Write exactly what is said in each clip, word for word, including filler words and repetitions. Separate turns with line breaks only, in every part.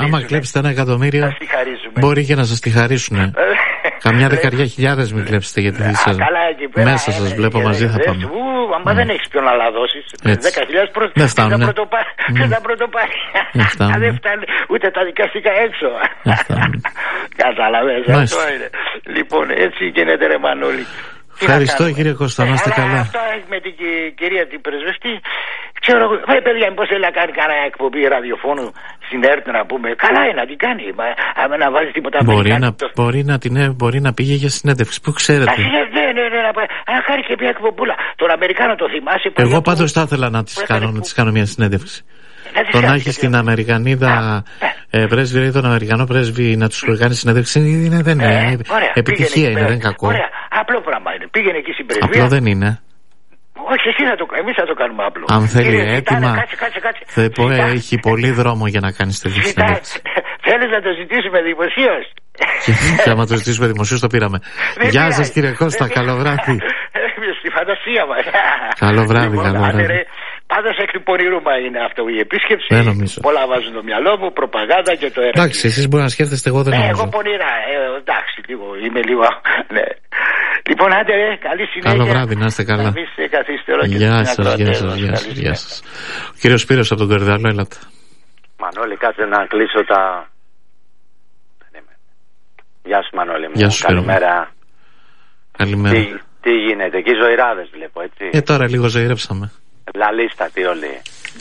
άμα κλέψετε ένα εκατομμύριο, μπορεί και να σας τη χαρίσουν. Καμιά δεκαριά χιλιάδες μην κλέψετε, γιατί
Α,
σας...
καλά, εκεί πέρα,
μέσα σας βλέπω μαζί θα πάμε.
Ου, άμα δεν έχεις ποιον να la δώσεις. δέκα χιλιάδες πρώτα.
Δεν φτάνουν.
Ποιος θα πρωτοπάρει. Δεν φτάνει ούτε τα δικαστικά έξω. Κατάλαβες, αυτό είναι. Λοιπόν, έτσι γίνεται ρε Μανώλη.
Ευχαριστώ κύριε Κώστα, να είστε καλά.
Αυτό με την κυρία την πρεσβευτή. Ξέρω εγώ, vai παιδιά, μήπως θέλει να κάνει κανένα εκπομπή ραδιοφώνου στην ΕΡΤ να πούμε. Καλά είναι να την κάνει. Μα, άμα να βάλει τίποτα.
Μπορεί να, το... μπορεί, να την, μπορεί να πήγε για συνέντευξη. Πού ξέρετε.
Ναι, ναι, ναι, να κάνει και μια εκπομπούλα. Τον Αμερικάνο το θυμάσαι.
Εγώ πάντως θα ήθελα να της κάνω, να της κάνω μια συνέντευξη. Το να έχει την Αμερικανίδα ε, πρέσβη ή τον Αμερικανό πρέσβη να του κάνει συνέντευξη είναι, δεν είναι. Ε, ωραία, επιτυχία είναι, δεν είναι κακό.
Ωραία, απλό πράγμα είναι. Πήγαινε εκεί στην πρεσβεία.
Απλό δεν είναι.
Όχι, εσύ θα το κάνεις, εμείς θα το κάνουμε απλό.
Αν θέλει Κύριε, έτοιμα,
κάτσε, κάτσε, κάτσε.
θα πω, ε, έχει πολύ δρόμο για να κάνεις τέτοια συνέντευξη.
Θέλεις να το ζητήσουμε δημοσίως.
Και άμα το ζητήσουμε δημοσίως το πήραμε. Γεια σας κύριε Κώστα, καλό βράδυ.
Στη φαντασία μας.
Καλό βράδυ, καλό βράδυ.
Πάντως εκ πονηρούμα είναι αυτό η επίσκεψη.
Δεν νομίζω.
Πολλά βάζουν το μυαλό μου, προπαγάνδα και το έργο.
Εντάξει, εσείς μπορεί να σκέφτεστε, εγώ δεν νομίζω.
Ε, εγώ πονηρά, ε, εντάξει, λίγο, είμαι λίγο. Ναι. Λοιπόν, άντε, ρε, καλή συνέχεια.
Καλό βράδυ, να είστε καλά. Γεια σας, γεια σας, γεια σας, γεια σας. Ο κύριος Σπύρος από τον Κορυδαλό, έλατε.
Μανώλη, κάτσε να κλείσω τα. Γεια σου, Μανώλη μου.
Γεια σου,
καλημέρα.
Καλημέρα.
Τι, τι γίνεται, εκεί ζωηράδες βλέπω, έτσι.
Ε, τώρα λίγο ζωηρέψαμε.
Λαλίστατοι όλοι.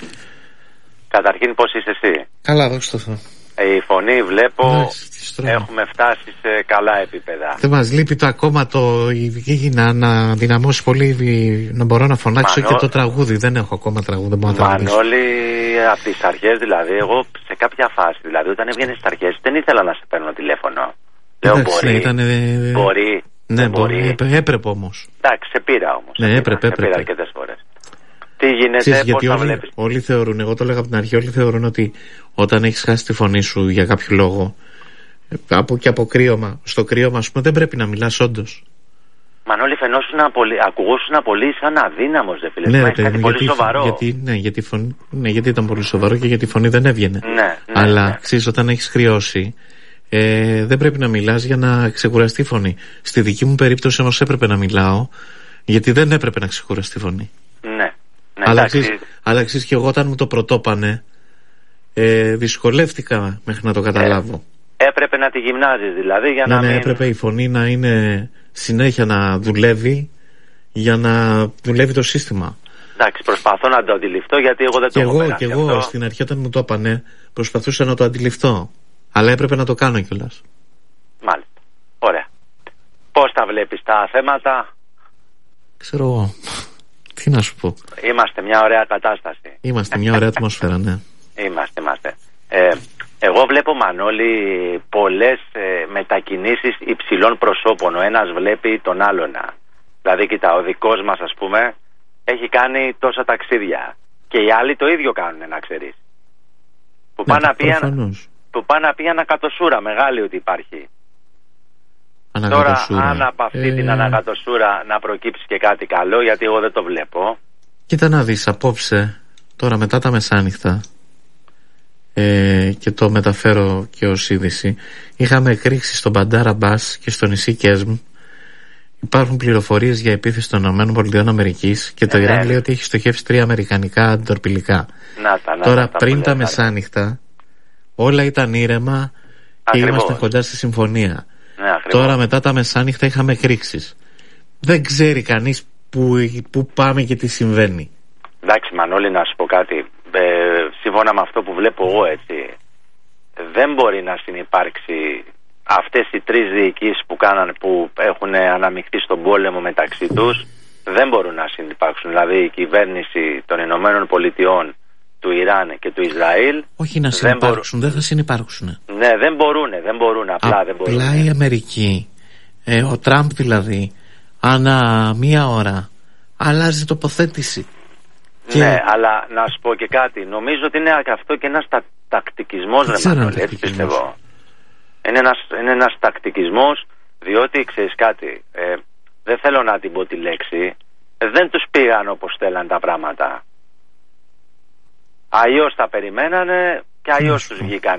Καταρχήν πώς είσαι εσύ?
Καλά, δόξα τω Θεώ.
Η φωνή βλέπω ναι, έχουμε φτάσει σε καλά επίπεδα.
Δεν μας λείπει το ακόμα το η, να, να δυναμώσει πολύ, να μπορώ να φωνάξω Μανώ... και το τραγούδι. Δεν έχω ακόμα τραγούδι.
Μανώλη, από τις αρχές δηλαδή, εγώ σε κάποια φάση, δηλαδή όταν έβγαινε στις αρχές δεν ήθελα να σε παίρνω τηλέφωνο. Λέω μπορεί,
ήταν,
μπορεί,
ναι,
μπορεί.
μπορεί. Έπρεπε όμως.
Εντάξει, σε πήρα όμως.
Ναι, έπρεπε, έπρεπε.
Σε πήρα αρκετές φορές. Τι γίνεται,
Ξέρεις,
πώς
γιατί
θα
όλοι,
βλέπεις.
Όλοι θεωρούν, εγώ το λέγα από την αρχή, όλοι θεωρούν ότι όταν έχεις χάσει τη φωνή σου για κάποιο λόγο, από και από κρύωμα, στο κρύωμα, ας πούμε, δεν πρέπει να μιλάς όντως.
Μανώλη, φαινόσουν πολύ, ακουγόσουν πολύ σαν αδύναμος, δε φίλε.
Ναι, ρε,
κάτι
γιατί,
πολύ σοβαρό.
Γιατί, ναι, γιατί, φωνή, ναι, γιατί ήταν πολύ σοβαρό και γιατί η φωνή δεν έβγαινε.
Ναι, ναι,
Αλλά
ναι.
ξέρεις, όταν έχεις κρυώσει, ε, δεν πρέπει να μιλάς για να ξεκουραστεί η φωνή. Στη δική μου περίπτωση όμως έπρεπε να μιλάω, γιατί δεν έπρεπε να ξεκουραστεί η φωνή.
Ναι. Ναι,
αλλά ξέρεις, αλλά ξέρεις και εγώ όταν μου το πρωτόπανε ε, δυσκολεύτηκα μέχρι να το καταλάβω.
Ε, έπρεπε να τη γυμνάζεις δηλαδή για
ναι,
να
ναι,
μην...
έπρεπε η φωνή να είναι συνέχεια να δουλεύει για να δουλεύει το σύστημα.
Εντάξει, προσπαθώ να το αντιληφθώ γιατί εγώ δεν
και
το έχω περάσει.
Και εγώ αυτό. Στην αρχή όταν μου το έπανε προσπαθούσα να το αντιληφθώ, αλλά έπρεπε να το κάνω κιόλας.
Μάλιστα, ωραία. Πώς τα βλέπεις τα θέματα?
Ξέρω εγώ. Τι να σου πω.
Είμαστε μια ωραία κατάσταση.
Είμαστε μια ωραία ατμόσφαιρα, ναι.
Είμαστε, είμαστε. Ε, εγώ βλέπω, Μανώλη, πολλές ε, μετακινήσεις υψηλών προσώπων. Ο ένας βλέπει τον άλλον. Δηλαδή, κοίτα, ο δικός μας, ας πούμε, έχει κάνει τόσα ταξίδια. Και οι άλλοι το ίδιο κάνουν, να ξέρεις. Που
ναι,
πάνε να πει ανακατοσούρα μεγάλη ότι υπάρχει. Τώρα αν από αυτή ε... την ανακατοσούρα να προκύψει και κάτι καλό, γιατί εγώ δεν το βλέπω.
Κοίτα να δεις, απόψε, τώρα μετά τα μεσάνυχτα, ε, και το μεταφέρω και ως είδηση, είχαμε εκρήξει στον Μπαντάρα Μπάς και στο νησί Κέσμ. Υπάρχουν πληροφορίες για επίθεση των ΗΠΑ και το ε, Ιράν ναι. λέει ότι έχει στοχεύσει τρία αμερικανικά αντιτορπιλικά.
Να τα, να
τώρα
τα, τα
πριν τα
λες,
μεσάνυχτα όλα ήταν ήρεμα και Ακριβώς. Είμαστε κοντά στη συμφωνία.
Ναι,
τώρα μετά τα μεσάνυχτα είχαμε εκρήξεις. Δεν ξέρει κανείς που, που πάμε και τι συμβαίνει.
Εντάξει, Μανώλη, να σου πω κάτι. Ε, σύμφωνα με αυτό που βλέπω εγώ, έτσι, δεν μπορεί να συνυπάρξει αυτές οι τρεις διοικήσεις που, κάναν, που έχουν αναμειχθεί στον πόλεμο μεταξύ τους. Δεν μπορούν να συνυπάρξουν. Δηλαδή η κυβέρνηση των Ηνωμένων Πολιτειών, του Ιράν και του Ισραήλ.
Όχι να συνυπάρξουν, δεν, μπορούν... δεν θα συνυπάρξουν.
Ναι, δεν μπορούν, δεν μπορούν, απλά
απλά
δεν μπορούν.
Απλά η Αμερική, ε, ο Τραμπ δηλαδή, ανά μία ώρα αλλάζει τοποθέτηση.
Ναι, και... αλλά να σου πω και κάτι. Νομίζω ότι είναι αυτό και ένας τα... τακτικισμός, ρε Μανώλη, έτσι πιστεύω. Είναι ένας, είναι ένας τακτικισμός, διότι ξέρεις κάτι, ε, δεν θέλω να την πω τη λέξη, ε, δεν τους πήγαν όπως θέλαν τα πράγματα. Αλλιώς τα περιμένανε και αλλιώς τους βγήκανε.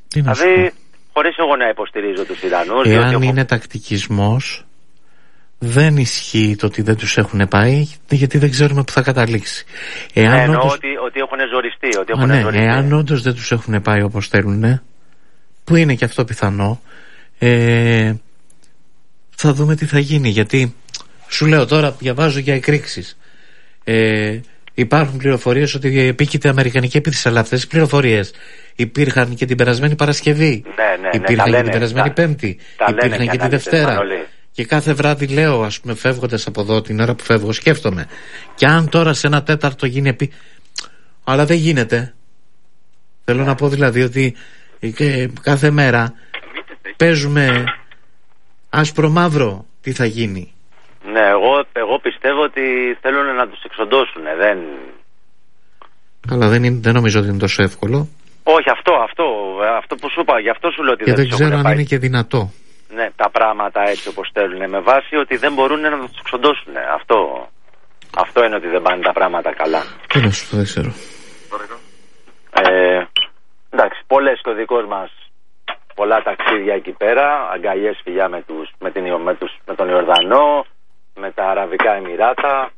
Δηλαδή, χωρίς εγώ να υποστηρίζω τους Ιρανούς.
Εάν
έχω...
είναι τακτικισμός, δεν ισχύει το ότι δεν τους έχουν πάει, γιατί δεν ξέρουμε που θα καταλήξει. Εάν
ναι, εννοώ
όντως...
ότι, ότι έχουν ζοριστεί. Ότι έχουν
Α, ναι,
ζοριστεί.
εάν όντως δεν τους έχουν πάει όπως θέλουν, που είναι και αυτό πιθανό, ε, θα δούμε τι θα γίνει. Γιατί σου λέω τώρα, διαβάζω για εκρήξεις. Ε, υπάρχουν πληροφορίες ότι επίκειται αμερικανική επίθεση, αλλά αυτές οι πληροφορίες υπήρχαν και την περασμένη Παρασκευή.
Ναι, ναι, ναι,
υπήρχαν και
λένε,
την περασμένη
τα,
Πέμπτη.
Τα
υπήρχαν και, και τη Δευτέρα.
Μανώλη.
Και κάθε βράδυ λέω, ας πούμε, φεύγοντας από εδώ, την ώρα που φεύγω, σκέφτομαι. Και αν τώρα σε ένα τέταρτο γίνει επί... Αλλά δεν γίνεται. Θέλω να πω δηλαδή ότι και κάθε μέρα παίζουμε άσπρο μαύρο τι θα γίνει.
Ναι, εγώ, εγώ πιστεύω ότι θέλουν να τους εξοντώσουν. Δεν...
Αλλά δεν, είναι, δεν νομίζω ότι είναι τόσο εύκολο.
Όχι, αυτό, αυτό, αυτό που σου είπα, γι' αυτό σου λέω ότι
και
δεν,
δεν ξέρω αν πάει. Είναι και δυνατό.
Ναι, τα πράγματα έτσι όπως θέλουν, με βάση ότι δεν μπορούν να τους εξοντώσουν. Αυτό, αυτό είναι ότι δεν πάνε τα πράγματα καλά.
Τι να σου, δεν ξέρω.
Ε, εντάξει, πολλές και ο δικός μας, πολλά ταξίδια εκεί πέρα, αγκαλιές, φιλιά με, τους, με, την, με, τους, με τον Ιορδανό, με τα Αραβικά Εμιράτα.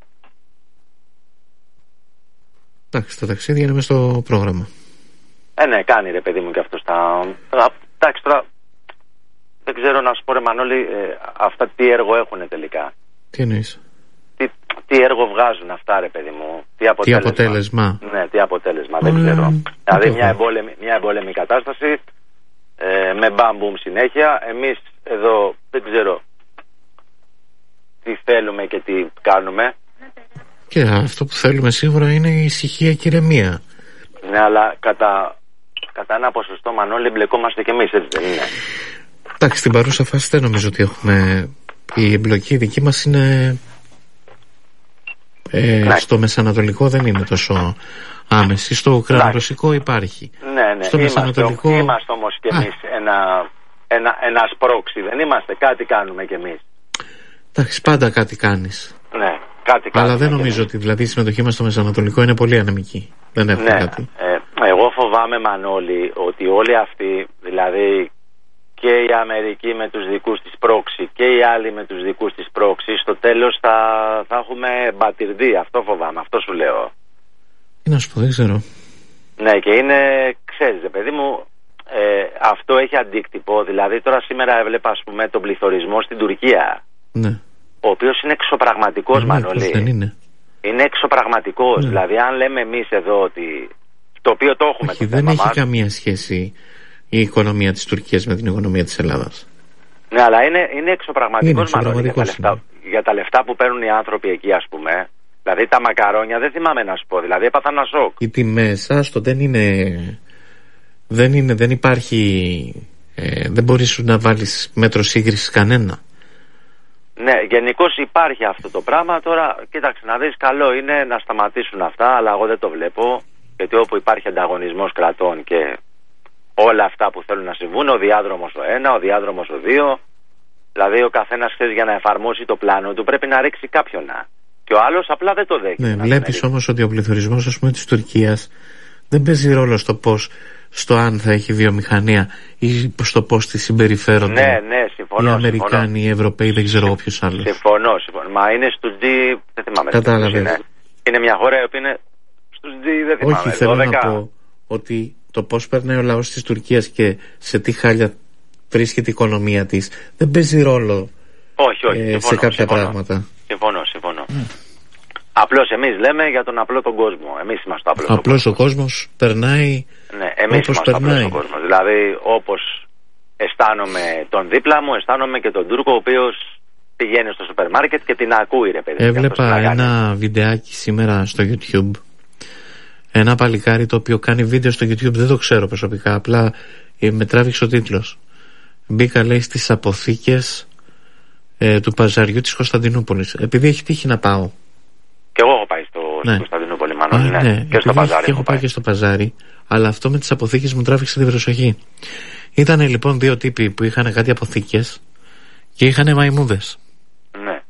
Εντάξει, τα ταξίδια είναι μες στο πρόγραμμα.
Ε, ναι, κάνει ρε παιδί μου και αυτό στα... Εντάξει, τώρα δεν ξέρω να σου πω ρε Μανώλη, ε, αυτά τι έργο έχουν τελικά.
Τι εννοείς?
Τι, τι έργο βγάζουν αυτά ρε παιδί μου, τι αποτέλεσμα.
Τι αποτέλεσμα.
Ναι, τι αποτέλεσμα, δεν mm, ξέρω. Δηλαδή μια εμπόλεμη, μια εμπόλεμη κατάσταση, ε, με μπαμ-μπουμ συνέχεια. Εμείς εδώ δεν ξέρω τι θέλουμε και τι κάνουμε.
Και αυτό που θέλουμε σίγουρα είναι η ησυχία και η ηρεμία.
Ναι, αλλά κατά, κατά ένα ποσοστό Μανώλη μπλεκόμαστε κι εμείς, έτσι δεν είναι?
Εντάξει, στην παρούσα φάση δεν νομίζω ότι έχουμε... Η εμπλοκή δική μας είναι... Ε, ναι. Στο μεσανατολικό δεν είναι τόσο άμεση. Στο ουκρανο-ρωσικό υπάρχει.
Ναι, ναι.
Στο
είμαστε,
μεσανατολικό...
είμαστε όμως κι εμείς ένα, ένα, ένας πρόξι. Δεν είμαστε, κάτι κάνουμε κι εμείς.
Εντάξει, πάντα κάτι κάνεις.
Ναι, κάτι κάνουμε.
Αλλά δεν νομίζω ότι δηλαδή η συμμετοχή μας στο μεσανατολικό είναι πολύ ανεμική. Δεν έχουμε
ναι,
κάτι.
Ε, εγώ φοβάμαι Μανώλη ότι όλοι αυτοί, δηλαδή και η Αμερική με τους δικούς της πρόξι και οι άλλοι με τους δικούς της πρόξι, στο τέλος θα, θα έχουμε μπατυρδί. Αυτό φοβάμαι, αυτό σου λέω.
Τι να σου πω, δεν ξέρω.
Ναι, και είναι, ξέρεις παιδί μου, ε, αυτό έχει αντίκτυπο. Δηλαδή τώρα σήμερα έβλεπα ας πούμε τον πληθωρισμό στην Τουρκία.
Ναι.
Ο οποίος είναι εξωπραγματικός, ναι, Μανώλη.
Δεν είναι.
Είναι εξωπραγματικός. Ναι. Δηλαδή αν λέμε εμείς εδώ ότι... Το οποίο το έχουμε.
Όχι,
το
δεν έχει
μας.
καμία σχέση η οικονομία της Τουρκίας με την οικονομία της Ελλάδας.
Ναι, αλλά είναι, είναι εξωπραγματικός, Μανώλη, για,
είναι.
για τα λεφτά που παίρνουν οι άνθρωποι εκεί, ας πούμε. Δηλαδή τα μακαρόνια δεν θυμάμαι να σου πω. Δηλαδή έπαθα ένα σοκ.
Οι τιμές, άστο, δεν είναι... Δεν είναι, δεν υπάρχει... Ε, δεν μπορείς να βάλεις μέτρο σύγκρισης κανένα.
Ναι, γενικώς υπάρχει αυτό το πράγμα. Τώρα, κοίταξε να δεις, καλό είναι να σταματήσουν αυτά, αλλά εγώ δεν το βλέπω. Γιατί όπου υπάρχει ανταγωνισμός κρατών και όλα αυτά που θέλουν να συμβούν, ο διάδρομος ο ένα, ο διάδρομος ο δύο, δηλαδή ο καθένας ξέρει για να εφαρμόσει το πλάνο του πρέπει να ρίξει κάποιον. Και ο άλλος απλά δεν το δέχεται.
Ναι, βλέπεις όμως ότι ο πληθωρισμός ας πούμε της Τουρκίας δεν παίζει ρόλο στο πώς, στο αν θα έχει βιομηχανία ή στο πώς τη συμπεριφέρονται.
Ναι, ναι, συμφωνώ.
Οι Αμερικάνοι,
συμφωνώ.
οι Ευρωπαίοι, δεν ξέρω ποιος άλλος.
Συμφωνώ, συμφωνώ. Μα είναι στους G, δεν θυμάμαι.
Κατάλαβες.
Είναι. είναι μια χώρα η οποία είναι στους G, δεν θυμάμαι.
Όχι, θέλω δώδεκα. Να πω ότι το πώς περνάει ο λαός της Τουρκίας και σε τι χάλια βρίσκεται η οικονομία της δεν παίζει ρόλο.
Όχι, όχι,
ε,
συμφωνώ,
σε κάποια
συμφωνώ.
πράγματα.
Συμφωνώ, συμφωνώ. Mm. Απλώς εμείς λέμε για τον απλό τον κόσμο. Εμείς είμαστε ο απλός.
Απλώς ο κόσμος περνάει.
Ναι, εμείς είμαστε απλός ο κόσμος. Δηλαδή, όπως αισθάνομαι τον δίπλα μου, αισθάνομαι και τον Τούρκο, ο οποίος πηγαίνει στο σούπερ μάρκετ και την ακούει, ρε παιδί.
Έβλεπα ένα βιντεάκι σήμερα στο YouTube. Ένα παλικάρι το οποίο κάνει βίντεο στο YouTube, δεν το ξέρω προσωπικά, απλά με τράβηξε ο τίτλος. Μπήκα, λέει, στις αποθήκες ε, του παζαριού της Κωνσταντινούπολης. Επειδή έχει τύχει να πάω.
Και εγώ έχω πάει στο, ναι. στο Κωνσταντινούπολη, μάλλον. Ναι, ναι. Και στο παζάρι.
Και έχω πάει και στο παζάρι, αλλά αυτό με τις αποθήκες μου τράβηξε την προσοχή. Ήτανε λοιπόν δύο τύποι που είχαν κάτι αποθήκες και είχαν μαϊμούδες.
Ναι.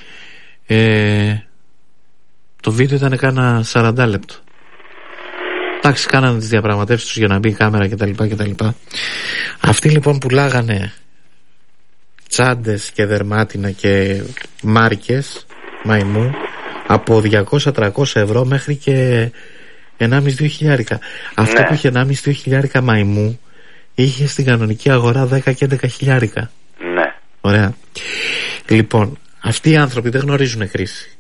Ε, το βίντεο ήταν κάνα σαράντα λεπτό. Εντάξει, κάνανε τις διαπραγματεύσεις τους για να μπει η κάμερα κτλ. κτλ. Αυτοί λοιπόν πουλάγανε τσάντες και δερμάτινα και μάρκες μαϊμού από διακόσια με τριακόσια ευρώ μέχρι και ενάμιση με δύο χιλιάρικα. Αυτό ναι. που είχε ενάμιση με δύο χιλιάρικα μαϊμού είχε στην κανονική αγορά δέκα και έντεκα χιλιάρικα.
Ναι.
Ωραία. Λοιπόν, αυτοί οι άνθρωποι δεν γνωρίζουν κρίση.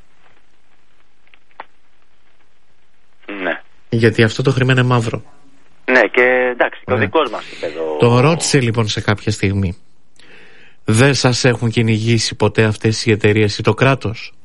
Ναι.
Γιατί αυτό το χρήμα είναι μαύρο.
Ναι, και εντάξει, και ο δικός μας είπε εδώ.
Το ρώτησε λοιπόν σε κάποια στιγμή. Δεν σας έχουν κυνηγήσει ποτέ αυτές οι εταιρείες ή το κράτος?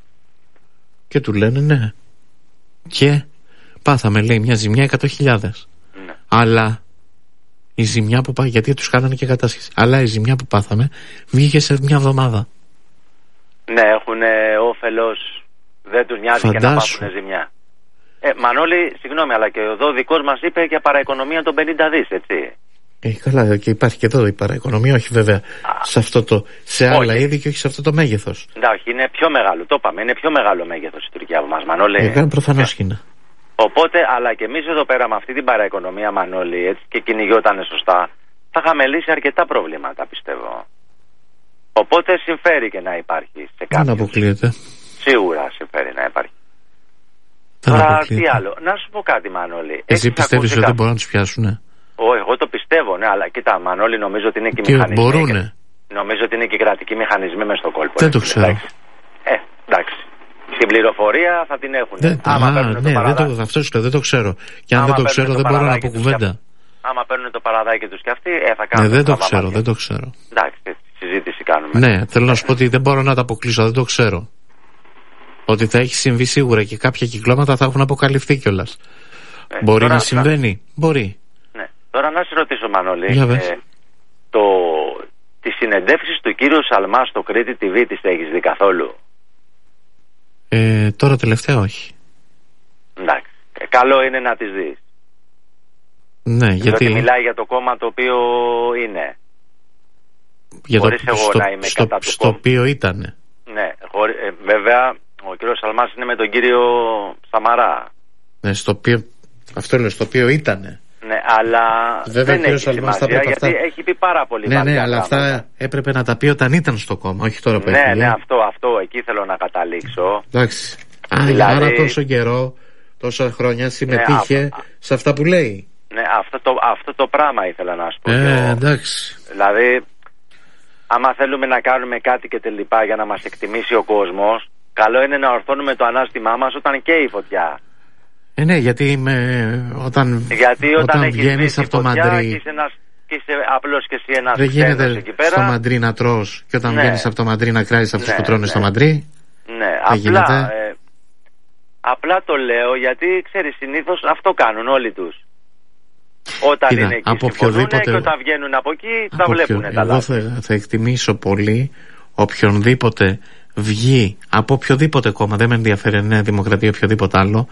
Και του λένε ναι. Και πάθαμε, λέει, μια ζημιά εκατό χιλιάδες. Ναι. Αλλά η ζημιά που πάει, γιατί τους κάνανε και κατάσχεση, αλλά η ζημιά που πάθαμε βγήκε σε μια εβδομάδα.
Ναι, έχουν όφελος, δεν τους νοιάζει. Φαντάσου. Και να πάθουν ζημιά. Ε, Μανώλη, συγγνώμη, αλλά και εδώ ο δικός μας είπε για παραοικονομία των πενήντα δις, έτσι. Ε,
καλά, και υπάρχει και εδώ η παραοικονομία, όχι βέβαια Α, σε, αυτό το, σε όχι. άλλα είδη και όχι σε αυτό το μέγεθος.
Εντάξει, είναι πιο μεγάλο, το είπαμε, είναι πιο μεγάλο μέγεθος η Τουρκία από μας, Μανώλη.
Ε, προφανώς είναι.
Οπότε, αλλά και εμείς εδώ πέρα με αυτή την παραοικονομία, Μανώλη, έτσι, και κυνηγιόταν σωστά, θα είχαμε λύσει αρκετά προβλήματα, πιστεύω. Οπότε συμφέρει και να υπάρχει σε κάποιους.
Δεν αποκλείεται.
Σίγουρα συμφέρει να υπάρχει. Τώρα τι άλλο, να σου πω κάτι, Μανώλη.
Εσύ πιστεύεις ότι δεν μπορούν να τους πιάσουνε?
Όχι, εγώ το πιστεύω, ναι, αλλά κοίτα, Μανώλη, νομίζω ότι είναι και, και μηχανισμοί.
Μπορούνε.
Και, νομίζω ότι είναι και κρατικοί μηχανισμοί μες στο κόλπο.
Δεν το ξέρω.
Εντάξει. Ε, εντάξει. Στην πληροφορία θα την έχουν.
Δεν, άμα α, ναι, το δεν το, αυτό σου λέω, δεν το ξέρω. Και αν άμα δεν το ξέρω, το δεν μπορώ να πω κουβέντα.
Άμα παίρνουν το παραδάκι τους και αυτοί, ε, θα κάνουν.
Ναι, δεν το ξέρω, δεν το ξέρω.
Εντάξει, συζήτηση κάνουμε.
Ναι, θέλω να σου πω ότι δεν μπορώ να τα αποκλείσω, δεν το ξέρω. Ότι θα έχει συμβεί σίγουρα και κάποια κυκλώματα θα έχουν αποκαλυφθεί κιόλας. Ε, μπορεί να συμβαίνει, θα... μπορεί.
Ναι. Τώρα να σε ρωτήσω, Μανώλη, ε, το, τις συνεντεύξεις του κύριου Σαλμά στο Κρήτη τι βι τις έχεις δει καθόλου?
Ε, τώρα τελευταία όχι.
Εντάξει, ε, καλό είναι να τις δεις.
Ναι, γιατί...
γιατί μιλάει για το κόμμα το οποίο είναι.
Για
χωρίς
το...
εγώ
στο...
να είμαι
στο...
κατά του
στο οποίο ήτανε.
Ναι, χωρί... ε, βέβαια ο κύριος Σαλμάς είναι με τον κύριο Σαμαρά.
Ναι, στο οποίο... αυτό λέω, στο οποίο ήτανε.
Ναι, αλλά
βέβαια,
δεν έχει σημασία γιατί αυτά... έχει πει πάρα πολύ.
Ναι, ναι, αλλά αυτά έπρεπε να τα πει όταν ήταν στο κόμμα, όχι τώρα που
ναι,
έχει.
Ναι, αυτό, αυτό, εκεί θέλω να καταλήξω.
Εντάξει. Α,
δηλαδή...
άρα τόσο καιρό, τόσα χρόνια συμμετείχε ναι, α... σε αυτά που λέει.
Ναι, αυτό το, αυτό το πράγμα ήθελα να σου πω.
Ε, εντάξει.
Δηλαδή, άμα θέλουμε να κάνουμε κάτι και τελικά για να μας εκτιμήσει ο κόσμος, καλό είναι να ορθώνουμε το ανάστημά μας όταν καίει η φωτιά.
Ε, ναι, γιατί με, όταν,
γιατί όταν,
όταν
έχεις
βγαίνεις από το Μαντρί
και είσαι, ένας, και είσαι απλώς και εσύ ένας
δεν γίνεται
εκεί πέρα,
στο Μαντρί να τρως και όταν
ναι,
βγαίνεις από το Μαντρί να κράζεις αυτούς
ναι,
που τρώνε
ναι,
στο Μαντρί.
Ναι, απλά, ε, απλά το λέω γιατί ξέρεις συνήθως αυτό κάνουν όλοι τους. Όταν Κοίτα, είναι εκεί οποιοδήποτε... και όταν βγαίνουν από εκεί τα βλέπουν ποιο... τα λάθη.
Εγώ θα, θα εκτιμήσω πολύ οποιονδήποτε βγει από οποιοδήποτε κόμμα, δεν με ενδιαφέρει Νέα Δημοκρατία οποιοδήποτε άλλο,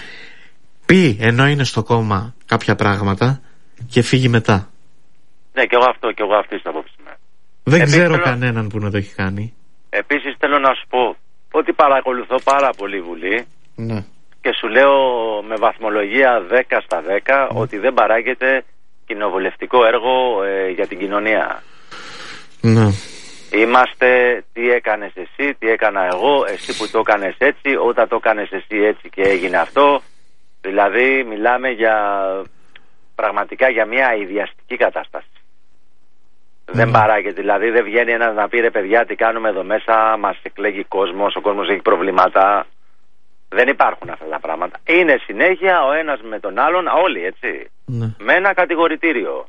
πει ενώ είναι στο κόμμα κάποια πράγματα και φύγει μετά.
Ναι, και εγώ αυτό, και εγώ αυτή την απόψη.
Δεν Επίσης, ξέρω θέλω... κανέναν που να το έχει κάνει.
Επίσης θέλω να σου πω ότι παρακολουθώ πάρα πολύ Βουλή.
Ναι.
Και σου λέω με βαθμολογία δέκα στα δέκα mm. ότι δεν παράγεται κοινοβουλευτικό έργο ε, για την κοινωνία.
Ναι.
Είμαστε τι έκανες εσύ, τι έκανα εγώ, εσύ που το έκανες έτσι, όταν το έκανες εσύ έτσι και έγινε αυτό. Δηλαδή μιλάμε για πραγματικά για μια ιδιαστική κατάσταση. Mm. Δεν παράγεται, δηλαδή δεν βγαίνει ένας να πει ρε παιδιά τι κάνουμε εδώ μέσα, μας εκλέγει κόσμος, ο κόσμος έχει προβλήματα. Δεν υπάρχουν αυτά τα πράγματα. Είναι συνέχεια ο ένας με τον άλλον, όλοι έτσι.
Ναι.
Με ένα κατηγορητήριο.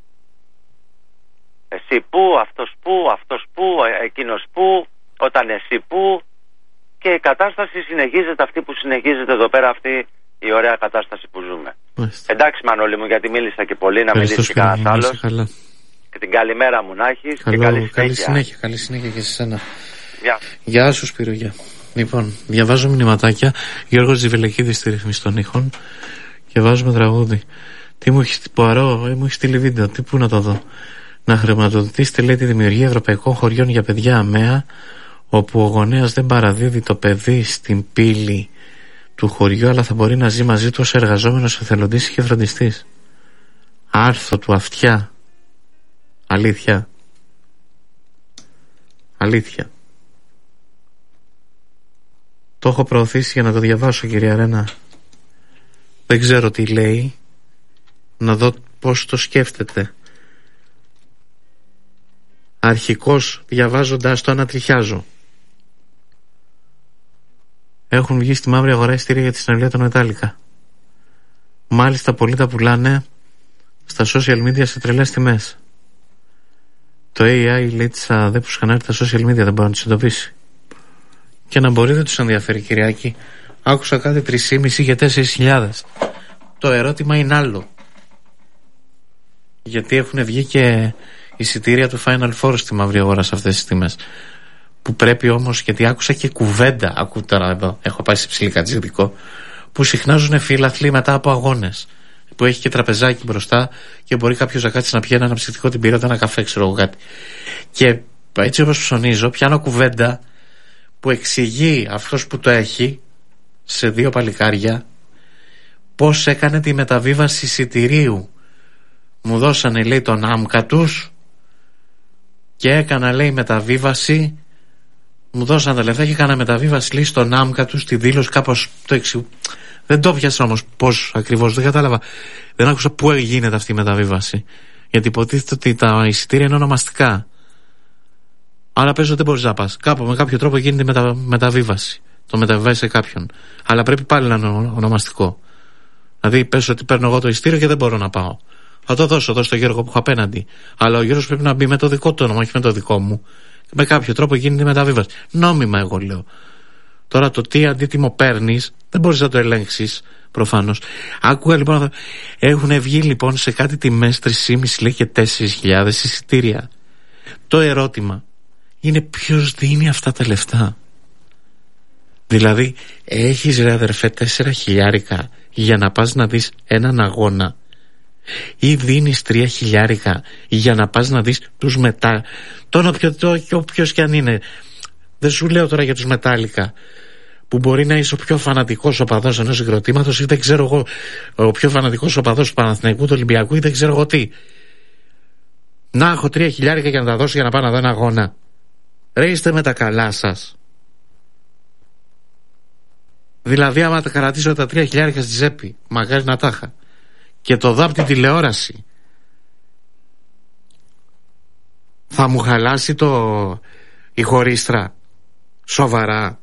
Εσύ που, αυτός που, αυτός που, εκείνος που, όταν εσύ που. Και η κατάσταση συνεχίζεται αυτή που συνεχίζεται εδώ πέρα, αυτή η ωραία κατάσταση που ζούμε. Μάλιστα. Εντάξει Μανώλη μου, γιατί μίλησα και πολύ, να μιλήσει και κανένας άλλος. Και την καλημέρα μου να έχεις και καλή συνέχεια.
Καλή συνέχεια, καλή συνέχεια και σε σένα.
Γεια.
Γεια σου Σπύρο, γεια. Λοιπόν, διαβάζω μηνυματάκια. Γιώργος Τζιβελεκίδης στη ρυθμίση των ήχων και βάζουμε τραγούδι. Τι μου έχει Ποαρό, μου έχει στείλει βίντεο. Τι πού να το δω. Να χρηματοδοτήσετε, λέει, τη δημιουργία ευρωπαϊκών χωριών για παιδιά αμαία, όπου ο γονέας δεν παραδίδει το παιδί στην πύλη του χωριού, αλλά θα μπορεί να ζει μαζί του ως εργαζόμενος εθελοντής και φροντιστής. Άρθρο του αυτιά. Αλήθεια. Αλήθεια. Το έχω προωθήσει για να το διαβάσω, κυρία Ρένα. Δεν ξέρω τι λέει. Να δω πώς το σκέφτεται. Αρχικώς διαβάζοντας το ανατριχιάζω. Έχουν βγει στη μαύρη αγορά εισιτήρια για τη συναυλία των Μετάλλικα. Μάλιστα πολλοί τα πουλάνε στα social media σε τρελές τιμές. Το έι άι λέει τις ΑΔΕ που σκανάρει τα social media, δεν μπορεί να τους εντοπίσει. Και να μπορεί δεν τους ενδιαφέρει, Κυριάκη. Άκουσα κάτι τρεις και μισή για τέσσερις χιλιάδες. Το ερώτημα είναι άλλο. Γιατί έχουν βγει και εισιτήρια του Final Four στη μαύρη αγορά σε αυτές τις τιμές. Που πρέπει όμως, γιατί άκουσα και κουβέντα, ακούω τώρα εδώ, έχω πάει σε ψηλή κατζίδικο, που συχνάζουν φίλαθλοι μετά από αγώνες. Που έχει και τραπεζάκι μπροστά και μπορεί κάποιος να κάτσει να πιει ένα αναψυκτικό την πυροτα, ένα καφέ, ξέρω εγώ κάτι. Και έτσι όπως ψωνίζω, πιάνω κουβέντα που εξηγεί αυτός που το έχει σε δύο παλικάρια πώς έκανε τη μεταβίβαση εισιτηρίου. Μου δώσανε, λέει, τον άμκα τους και έκανα, λέει, μεταβίβαση. Μου δώσανε τα λεφτά και έκανα μεταβίβαση, λέει, στον άμκα τους, τη δήλωση, κάπως το εξηγού. Δεν το πιάσα όμως πώς ακριβώς, δεν κατάλαβα. Δεν άκουσα πού γίνεται αυτή η μεταβίβαση. Γιατί υποτίθεται ότι τα εισιτήρια είναι ονομαστικά. Άρα πες ότι δεν μπορείς να πας. Κάπου με κάποιο τρόπο γίνεται η μετα... μεταβίβαση. Το μεταβιβάζει σε κάποιον. Αλλά πρέπει πάλι να είναι ονομαστικό. Δηλαδή πες ότι παίρνω εγώ το εισιτήριο και δεν μπορώ να πάω. Θα το δώσω εδώ στο Γιώργο που έχω απέναντι. Αλλά ο Γιώργος πρέπει να μπει με το δικό του όνομα, όχι με το δικό μου. Με κάποιο τρόπο γίνεται η μεταβίβαση. Νόμιμα, εγώ λέω. Τώρα το τι αντίτιμο παίρνεις δεν μπορείς να το ελέγξεις προφανώς. Άκουγα λοιπόν, έχουν βγει λοιπόν σε κάτι τιμές τρεις και μισή λέει και τέσσερις χιλιάδες εισιτήρια. Το ερώτημα είναι ποιος δίνει αυτά τα λεφτά. Δηλαδή έχεις, ρε αδερφέ, τέσσερα χιλιάρικα για να πας να δεις έναν αγώνα ή δίνεις τρία χιλιάρικα για να πας να δεις τους μετά, τον οποιο, το, όποιος και αν είναι. Δεν σου λέω τώρα για τους Μετάλλικα που μπορεί να είσαι ο πιο φανατικός οπαδός ενός συγκροτήματος ή δεν ξέρω εγώ, ο πιο φανατικός οπαδός του Παναθηναϊκού, του Ολυμπιακού ή δεν ξέρω εγώ τι. Να έχω τρία χιλιάρικα για να τα δώσω για να πάω να δω ένα αγώνα. Ρε, είστε με τα καλά σας. Δηλαδή άμα τα κρατήσω τα τρία χιλιάρικα στη τσέπη, μακάρι να τα είχα, και το δω από την τηλεόραση, θα μου χαλάσει το η χωρίστρα? Σοβαρά?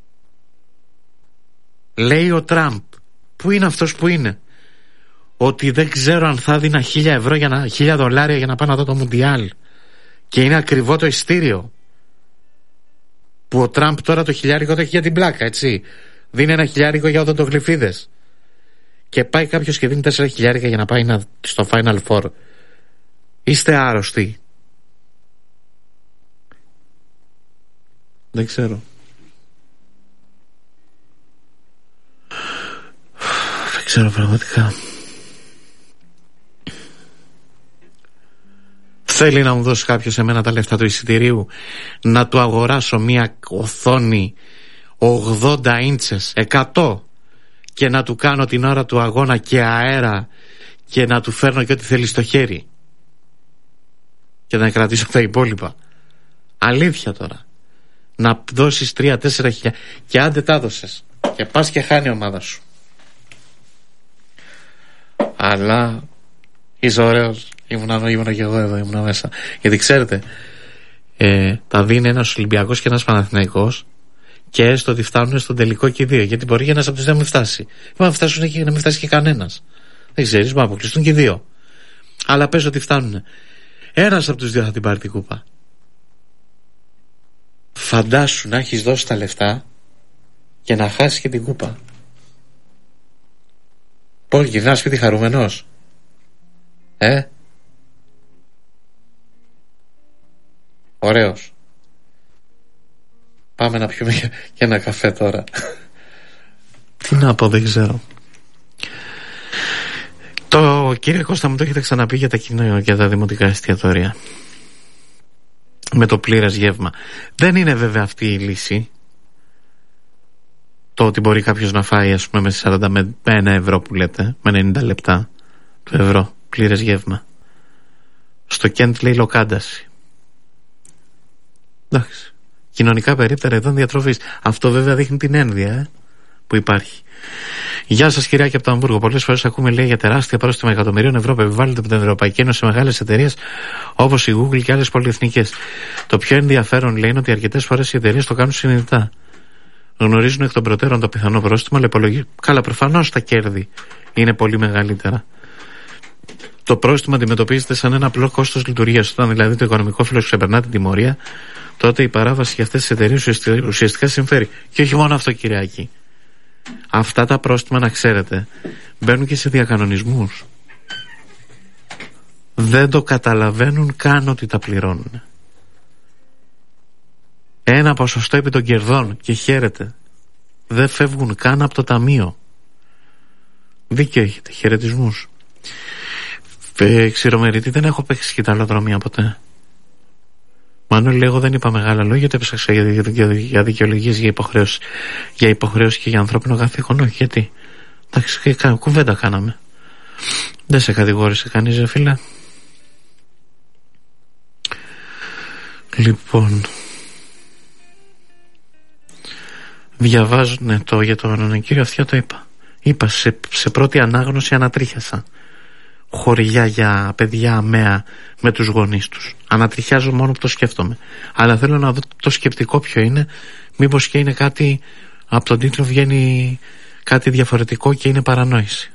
Λέει ο Τραμπ, που είναι αυτός που είναι, ότι δεν ξέρω αν θα δίνα χίλια ευρώ για να, χίλια δολάρια για να πάω να δω το Μουντιάλ, και είναι ακριβό το ειστήριο, που ο Τραμπ τώρα το χιλιάρικο το έχει για την πλάκα, έτσι. Δίνει ένα χιλιάρικο για οδοντογλυφίδες και πάει κάποιος και δίνει τέσσερα χιλιάρικα για να πάει να, στο Final Four. Είστε άρρωστοι? Δεν ξέρω. Δεν ξέρω πραγματικά. Θέλει να μου δώσει κάποιος εμένα τα λεφτά του εισιτηρίου να του αγοράσω μια οθόνη ογδόντα ίντσες, εκατό, και να του κάνω την ώρα του αγώνα και αέρα και να του φέρνω και ό,τι θέλει στο χέρι και να κρατήσω τα υπόλοιπα? Αλήθεια τώρα? Να δώσεις τρία τέσσερα χιλιά και άντε τα δώσες και πας και χάνει η ομάδα σου. Αλλά είσαι ωραίος. Ήμουνα, ήμουνα και εγώ εδώ, ήμουνα μέσα. Γιατί ξέρετε, ε, τα δίνει ένας Ολυμπιακός και ένας Παναθηναϊκός και έστω ότι φτάνουν στον τελικό και οι δύο. Γιατί μπορεί ένας από τους δύο να μην φτάσει. Μπορεί να φτάσουν και να μην φτάσει και κανένας. Δεν ξέρεις, μπορεί να αποκλειστούν και οι δύο. Αλλά πες ότι φτάνουν. Ένας από τους δύο θα την πάρει την κούπα. Φαντάσου να έχεις δώσει τα λεφτά και να χάσεις και την κούπα. Πώς γυρνάς σπίτι χαρούμενος? Ε? Ωραίος. Πάμε να πιούμε και ένα καφέ τώρα. Τι να πω, δεν ξέρω. Το κύριε Κώστα μου το έχετε ξαναπεί για τα κοινό, για τα δημοτικά εστιατόρια με το πλήρες γεύμα. Δεν είναι βέβαια αυτή η λύση. το ότι μπορεί κάποιος να φάει, ας πούμε, με σαράντα με ένα ευρώ που λέτε, με ενενήντα λεπτά το ευρώ, πλήρες γεύμα. Στο Κέντ λέει λοκάνταση. Εντάξει. Κοινωνικά περίπτερα ειδών διατροφής. Αυτό βέβαια δείχνει την ένδυα ε, που υπάρχει. Γεια σας, κυριάκη από το Αμβούργο. Πολλές φορές ακούμε, λέει, για τεράστια πρόστιμα εκατομμυρίων ευρώ που επιβάλλονται από την Ευρωπαϊκή Ένωση σε μεγάλες εταιρείες όπως η Google και άλλες πολυεθνικές. Το πιο ενδιαφέρον, λέει, είναι ότι αρκετές φορές οι εταιρείες το κάνουν συνειδητά. Γνωρίζουν εκ των προτέρων το πιθανό πρόστιμο, αλλά υπολογίζουν. Καλά, προφανώς τα κέρδη είναι πολύ μεγαλύτερα. Το πρόστιμο αντιμετωπίζεται σαν ένα απλό κόστος λειτουργίας. Όταν δηλαδή το οικονομικό φύλλο ξεπερνά την τιμωρία, τότε η παράβαση για αυτές τις εταιρείες ουσιαστικά συμφέρει. Και όχι μόνο αυτό, κυριάκη. Αυτά τα πρόστιμα, να ξέρετε, μπαίνουν και σε διακανονισμούς. Δεν το καταλαβαίνουν καν ότι τα πληρώνουν. Ένα ποσοστό επί των κερδών και χαίρετε. Δεν φεύγουν καν από το ταμείο. Δίκιο έχετε, χαιρετισμούς. Ε, Ξηρομεριτή, δεν έχω παίξει σκηταλοδρομία ποτέ. Μανώλη, εγώ δεν είπα μεγάλα λόγια, το έψαξα για, για, για, για δικαιολογίες, για υποχρέωση, για υποχρέωση και για ανθρώπινο καθήκον. Όχι, γιατί. Εντάξει, κουβέντα κάναμε. Δεν σε κατηγόρησε κανείς, ρε φίλε. Λοιπόν, διαβάζουν το για τον κύριο Αυτιά, το είπα. Είπα σε, σε πρώτη ανάγνωση ανατρίχιασα. Χωριά για παιδιά αμαία με τους γονείς τους. Ανατριχιάζω μόνο που το σκέφτομαι. Αλλά θέλω να δω το σκεπτικό ποιο είναι. Μήπως και είναι κάτι, από τον τίτλο βγαίνει κάτι διαφορετικό και είναι παρανόηση.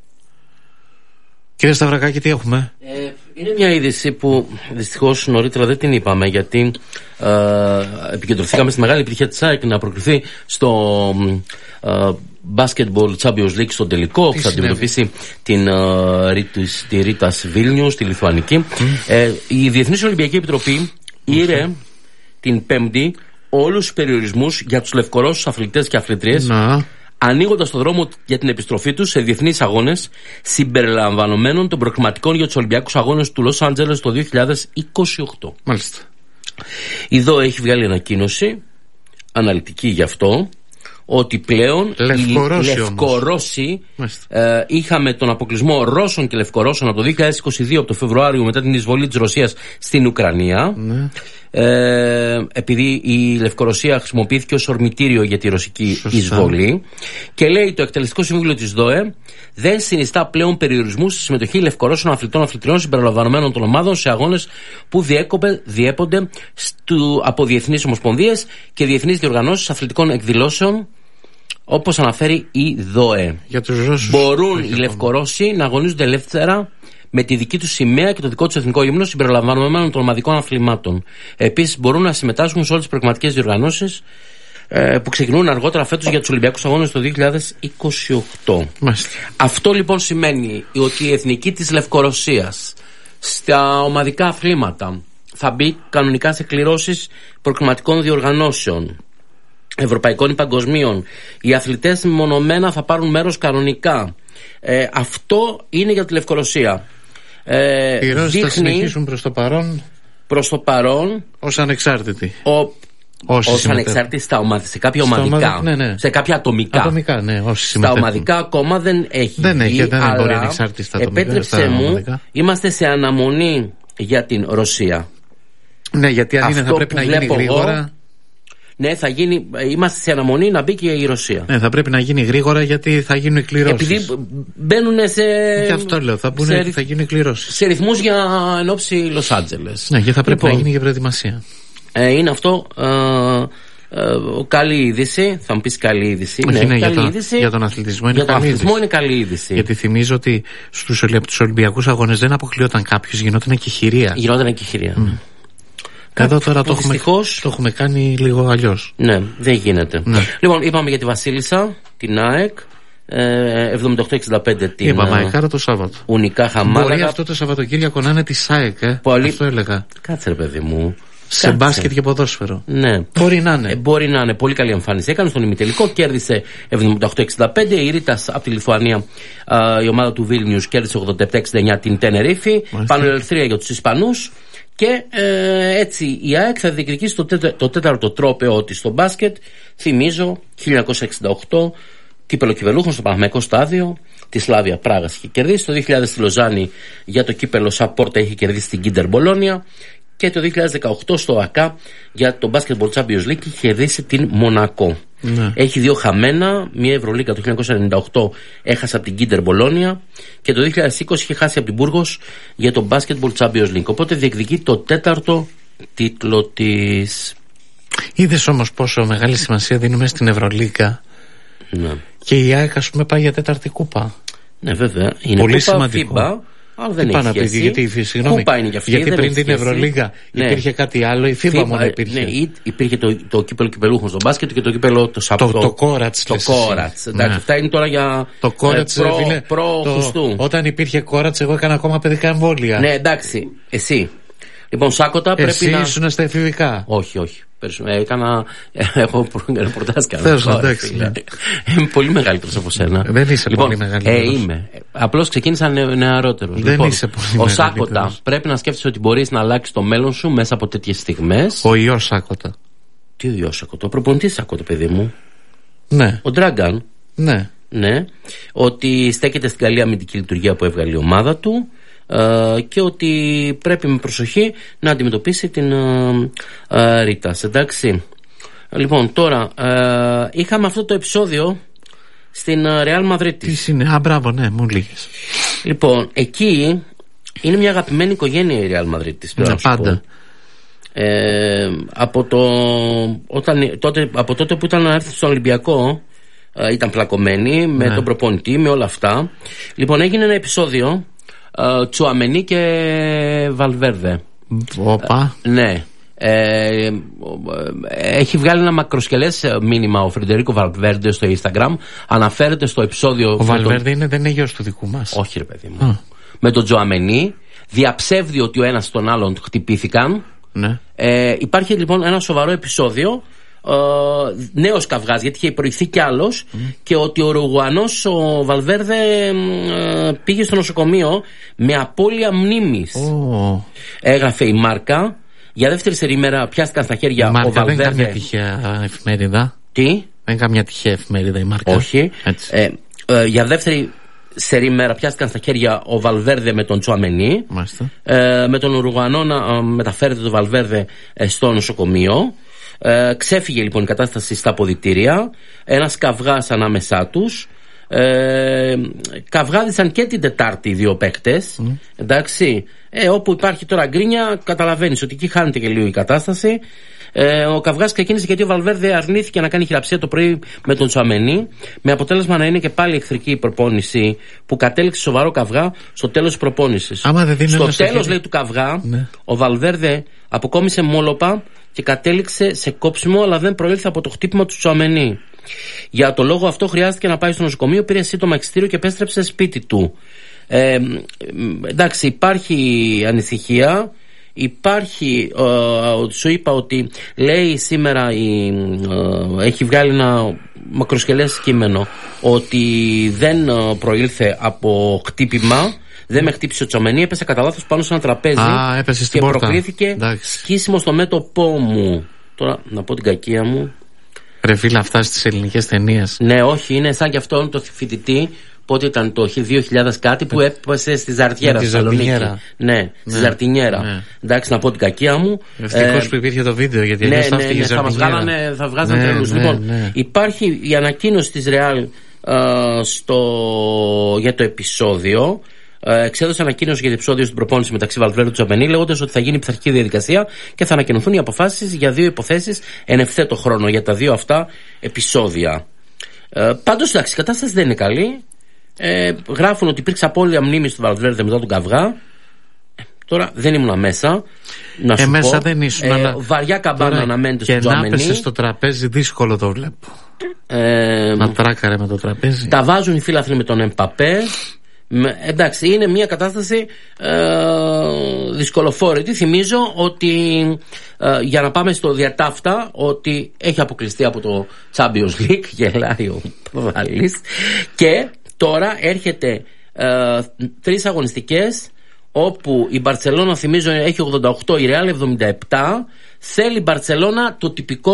Κύριε Σταυρακάκη, τι έχουμε?
Ε, είναι μια είδηση που δυστυχώς νωρίτερα δεν την είπαμε, γιατί ε, επικεντρωθήκαμε στη μεγάλη επιτυχία της ΑΕΚ να προκριθεί στο ε, Basketball Champions League στον τελικό, που θα αντιμετωπίσει την uh, τη Ρίτας Βίλνιους, τη Λιθουανική. Mm. Ε, η Διεθνής Ολυμπιακή Επιτροπή ήρε mm. την Πέμπτη όλους τους περιορισμούς για τους λευκορώσους αθλητές και αθλητρίες, mm. ανοίγοντας το δρόμο για την επιστροφή τους σε διεθνείς αγώνες, συμπεριλαμβανομένων των προκριματικών για τους Ολυμπιακούς Αγώνες του Λος Άντζελες το δύο χιλιάδες είκοσι οκτώ.
Μάλιστα.
Η ΔΟΕ έχει βγάλει ανακοίνωση αναλυτική γι' αυτό, ότι πλέον
Λευκορώσοι,
οι Λευκορώσοι ε, είχαμε τον αποκλεισμό Ρώσων και Λευκορώσων από το δύο χιλιάδες είκοσι δύο, από το Φεβρουάριο, μετά την εισβολή της Ρωσίας στην Ουκρανία. Ναι. Ε, επειδή η Λευκορωσία χρησιμοποιήθηκε ως ορμητήριο για τη ρωσική Σωστά. εισβολή. Και λέει το εκτελεστικό συμβούλιο της ΔΟΕ δεν συνιστά πλέον περιορισμούς στη συμμετοχή Λευκορώσων αθλητών αθλητριών συμπεριλαμβανομένων των ομάδων σε αγώνες που διέκοπε, διέπονται στου, από διεθνείς ομοσπονδίες και διεθνείς διοργανώσεις αθλητικών εκδηλώσεων, όπως αναφέρει η ΔΟΕ.
Για τους Ρώσους,
μπορούν οι Λευκορώσοι να αγωνίζονται ελεύθερα με τη δική τους σημαία και το δικό τους εθνικό ύμνο συμπεριλαμβανομένων των ομαδικών αθλημάτων. Επίσης μπορούν να συμμετάσχουν σε όλες τις προγραμματικές διοργανώσεις ε, που ξεκινούν αργότερα φέτος για τους Ολυμπιακούς Αγώνες το δύο χιλιάδες είκοσι οκτώ. Μάλιστα. Αυτό λοιπόν σημαίνει ότι η εθνική της Λευκορωσίας στα ομαδικά αθλήματα θα μπει κανονικά σε κληρώσεις προγραμματικών διοργανώσεων ευρωπαϊκών ή παγκοσμίων. Οι αθλητές μονομένα θα πάρουν μέρος κανονικά. Ε, αυτό είναι για τη Λευκορωσία. Ε,
Οι Ρώσοι θα συνεχίσουν προς το παρόν
προς το παρόν
ως ανεξάρτητοι.
Ο, ως ανεξάρτητοι στα ομάδια, σε κάποια στα ομαδικά, ομαδικά ναι, ναι. σε κάποια ατομικά.
Ατομικά, ναι, όσοι
στα ομαδικά ακόμα δεν έχει.
Δεν έχει, δεν
αλλά
μπορεί ανεξάρτητη στα ατομικά.
Επέτρεψε μου, ομαδικά. Είμαστε σε αναμονή για την Ρωσία.
Ναι, γιατί αν είναι θα πρέπει να γίνει γρήγορα. Εγώ,
ναι, θα γίνει, είμαστε σε αναμονή να μπει και η Ρωσία.
Ναι, θα πρέπει να γίνει γρήγορα, γιατί θα γίνουν κληρώσεις.
Επειδή μπαίνουν σε.
Και αυτό λέω, θα, μπουνε, σε, θα γίνουν κληρώσεις.
Σε ρυθμούς για ενόψει Λος Άντζελες.
Ναι, και θα πρέπει
λοιπόν,
να γίνει και προετοιμασία.
Ε, είναι αυτό. Ε, ε, καλή είδηση. Θα μου πεις καλή είδηση.
Όχι,
ναι,
ναι,
καλή
για,
είδηση.
Το, για τον αθλητισμό είναι
για
καλή
τον αθλητισμό
είδηση.
είναι καλή είδηση.
Γιατί θυμίζω ότι στους Ολυμπιακούς Αγώνες δεν αποκλείονταν κάποιος, γινόταν και χειρία.
Γινόταν και χειρία. Mm.
Εδώ τώρα το έχουμε,
δυστυχώς,
το έχουμε κάνει λίγο αλλιώς.
Ναι, δεν γίνεται.
Ναι.
Λοιπόν, είπαμε για τη Βασίλισσα, την ΑΕΚ, εβδομήντα οκτώ εξήντα πέντε την.
Είπαμε, αεκάρα το Σάββατο.
Ουνικά Χαμάλαγα.
Μπορεί αυτό το Σαββατοκύριακο να είναι τη ΑΕΚ, ε.
Πολύ...
Αυτό έλεγα.
Κάτσε ρε παιδί μου.
Σε Κάτσε. Μπάσκετ και ποδόσφαιρο.
Ναι.
Μπορεί να είναι.
Ε, μπορεί να είναι. Πολύ καλή εμφάνιση. Έκανε στον ημιτελικό, κέρδισε εβδομήντα οκτώ εξήντα πέντε. Η Ρίτας από τη Λιθουανία, α, η ομάδα του Βίλνιους, κέρδισε ογδόντα επτά εξήντα εννιά την Τενερίφη. Πανελευθερία για τους Ισπανούς. Και ε, έτσι η ΑΕΚ θα διεκδικήσει το, τέτα, το τέταρτο τρόπαιο της στο μπάσκετ. Θυμίζω χίλια εννιακόσια εξήντα οκτώ, κύπελο κυπελούχων στο Παναθηναϊκό στάδιο. Τη Σλάβια Πράγας είχε κερδίσει. Το δύο χιλιάδες στη Λοζάνη για το κύπελο Σαπόρτα είχε κερδίσει την Κίντερ Μπολόνια. Και το δύο χιλιάδες δεκαοκτώ στο ΑΚΑ για το Basketball Champions League είχε κερδίσει την Μονακό. Ναι. Έχει δύο χαμένα. Μία Ευρωλίγκα το χίλια εννιακόσια ενενήντα οκτώ έχασε από την Κίντερ Μπολόνια. Και το δύο χιλιάδες είκοσι είχε χάσει από την Μπούργος για το Basketball Champions League. Οπότε διεκδικεί το τέταρτο τίτλο της.
Είδες όμως πόσο μεγάλη σημασία δίνουμε στην Ευρωλίγκα.
Ναι.
Και η ΑΕΚ, ας πούμε, πάει για τέταρτη κούπα.
Ναι, βέβαια. Είναι
πολύ
κούπα
σημαντικό.
FIBA, αλλά δεν έχει
πει, γιατί, συγγνώμη,
κούπα είναι για αυτή,
γιατί
δεν
πριν την Ευρωλίγκα ναι. υπήρχε κάτι άλλο, η FIBA, FIBA μόνο υπήρχε.
Ναι, υπήρχε το, το κύπελο κυπελούχων στο μπάσκετ και το κύπελο το Σαπτό.
Το, το Κόρατς.
Το Κόρατς. Εντάξει, αυτά είναι τώρα για
το Κόρατς,
ε, προ,
φίλε,
προ
το,
Χριστού.
Όταν υπήρχε Κόρατς, εγώ έκανα ακόμα παιδικά εμβόλια.
Ναι, εντάξει, εσύ. Λοιπόν, Σάκοτα
Εσύ
πρέπει να.
Εσύ ήσουν στα εφηβικά.
Όχι, όχι. Έκανα. Έχω ρεπορτάζ και
άλλο. Εντάξει. Ναι.
Είμαι πολύ μεγαλύτερος από σένα.
Δεν είσαι
λοιπόν,
πολύ μεγαλύτερος.
Ε, είμαι. Απλώς ξεκίνησα νεαρότερος.
Δεν
λοιπόν,
είσαι πολύ
ο
μεγαλύτερος.
Σάκοτα πρέπει να σκέφτεσαι ότι μπορείς να αλλάξεις το μέλλον σου μέσα από τέτοιες στιγμές.
Ο ιός Σάκοτα.
Τι ο ιός Σάκοτα? Ο προπονητής Σάκοτα, παιδί μου.
Ναι.
Ο Ντράγκαν.
Ναι.
Ναι. Ότι στέκεται στην καλή αμυντική λειτουργία που έβγαλε η ομάδα του. Uh, και ότι πρέπει με προσοχή να αντιμετωπίσει την uh, uh, Ρίτα. Εντάξει. Λοιπόν, τώρα uh, είχαμε αυτό το επεισόδιο στην uh, Real Madrid.
Τι είναι, α, μπράβο, ναι, μου λίγες.
Λοιπόν, εκεί είναι μια αγαπημένη οικογένεια η Real Madrid της.
Ναι, πάντα.
Ε, από, το, όταν, τότε, από τότε που ήταν να έρθει στον Ολυμπιακό, uh, ήταν πλακωμένη με ναι. τον προπονητή, με όλα αυτά. Λοιπόν, έγινε ένα επεισόδιο. Uh, Τσουαμενί και Βαλβέρδε.
Όπα.
Uh, ναι. Ε, έχει βγάλει ένα μακροσκελές μήνυμα ο Φρεντερίκο Βαλβέρντε στο Instagram. Αναφέρεται στο επεισόδιο.
Ο Βαλβέρντε τον... είναι, δεν είναι γιος του δικού μας.
Όχι, ρε παιδί μου. Mm. Με τον Τσουαμενί. Διαψεύδει ότι ο ένας τον άλλον χτυπήθηκαν.
Ναι.
Ε, υπάρχει λοιπόν ένα σοβαρό επεισόδιο. Uh, νέος καυγάς, γιατί είχε προηγηθεί κι άλλος, mm. και ότι ο Ουρουγουανός ο Βαλβέρδε uh, πήγε στο νοσοκομείο με απώλεια μνήμης.
Oh.
Έγραφε η Μάρκα. Για δεύτερη σερήμερα πιάστηκαν στα χέρια η Μάρκα. Ο Βαλβέρδε.
Δεν είναι καμιά τυχαία εφημερίδα.
Τι?
Δεν είναι καμιά τυχαία εφημερίδα η Μάρκα.
Όχι. ε, ε, Για δεύτερη σερήμερα πιάστηκαν στα χέρια ο Βαλβέρδε με τον Τσουαμενί. ε, Με τον Ουρουγουανό να ε, μεταφέρεται το Βαλβέρδε ε, στο νοσοκομείο. Ε, ξέφυγε λοιπόν η κατάσταση στα αποδυτήρια. Ένας καυγάς ανάμεσά τους. ε, Καυγάδισαν και την Τετάρτη οι δύο παίκτες. mm. Εντάξει. ε, Όπου υπάρχει τώρα γκρίνια, καταλαβαίνεις ότι εκεί χάνεται και λίγο η κατάσταση. ε, Ο καυγάς ξεκίνησε γιατί ο Βαλβέρδε αρνήθηκε να κάνει χειραψία το πρωί με τον Τσουαμενί, με αποτέλεσμα να είναι και πάλι εχθρική η προπόνηση, που κατέληξε σοβαρό καυγά στο τέλος της προπόνησης. Στο τέλος, λέει, του καυγά, ναι. ο Βαλβέρδε αποκόμισε μόλοπα και κατέληξε σε κόψιμο, αλλά δεν προήλθε από το χτύπημα του Τσουαμενί. Για το λόγο αυτό χρειάστηκε να πάει στο νοσοκομείο, πήρε σύντομα εξιτήριο και επέστρεψε σπίτι του. Ε, εντάξει, υπάρχει ανησυχία. Υπάρχει, ε, σου είπα ότι λέει σήμερα η, ε, έχει βγάλει ένα μακροσκελές κείμενο ότι δεν προήλθε από χτύπημα. Δεν με χτύπησε ο Τσουαμενί, έπεσε κατά λάθος πάνω σε ένα τραπέζι.
Α, έπεσε στην
και
πόρτα.
Προκλήθηκε σκίσιμο στο μέτωπό μου. Τώρα να πω την κακία μου.
Ρε φίλε, αυτά στις ελληνικές ταινίες.
Ναι, όχι, είναι σαν και αυτόν το φοιτητή. Πότε ήταν το δύο χιλιάδες κάτι που έπεσε στη Ζαρτιέρα στη Θεσσαλονίκη. Ναι, ναι, στη Ζαρτινιέρα. Ναι. Εντάξει, να πω την κακία μου.
Ευτυχώς ε, που υπήρχε το βίντεο, γιατί
ναι,
αλλιώς
ναι,
θα
ναι, ναι, θα μας βγάλανε, θα βγάζανε
ναι,
τρελούς.
Ναι,
λοιπόν,
ναι.
υπάρχει η ανακοίνωση της Real uh, στο, για το επεισόδιο. Εξέδωσε ανακοίνωση για το επεισόδιο στην προπόνηση μεταξύ Βαλβέρδε και Τσουαμενί, λέγοντας ότι θα γίνει πειθαρχική διαδικασία και θα ανακοινωθούν οι αποφάσεις για δύο υποθέσεις εν ευθέτω χρόνο για τα δύο αυτά επεισόδια. Ε, πάντως, εντάξει, η κατάσταση δεν είναι καλή. Ε, γράφουν ότι υπήρξε απώλεια μνήμης του Βαλβέρδε μετά τον καυγά. Ε, τώρα δεν ήμουν μέσα. Να σου
ε,
πω.
Μέσα δεν ήσουν, ε, αλλά...
Βαριά καμπάνα αναμένεται στο Τσουαμενί.
Και να πέσει στο τραπέζι, δύσκολο το βλέπω.
Ε,
να τράκαρε με το τραπέζι.
Τα βάζουν οι φίλαθλοι με τον Εμπαπέ. Εντάξει, είναι μια κατάσταση ε, δυσκολοφόρητη. Θυμίζω ότι ε, για να πάμε στο διατάφτα, ότι έχει αποκλειστεί από το Champions League. Γελάει ο Παπαλής. Και τώρα έρχεται ε, τρεις αγωνιστικές όπου η Μπαρτσελώνα, θυμίζω, έχει ογδόντα οκτώ, η Ρεάλ εβδομήντα επτά. Θέλει η Μπαρτσελώνα το τυπικό.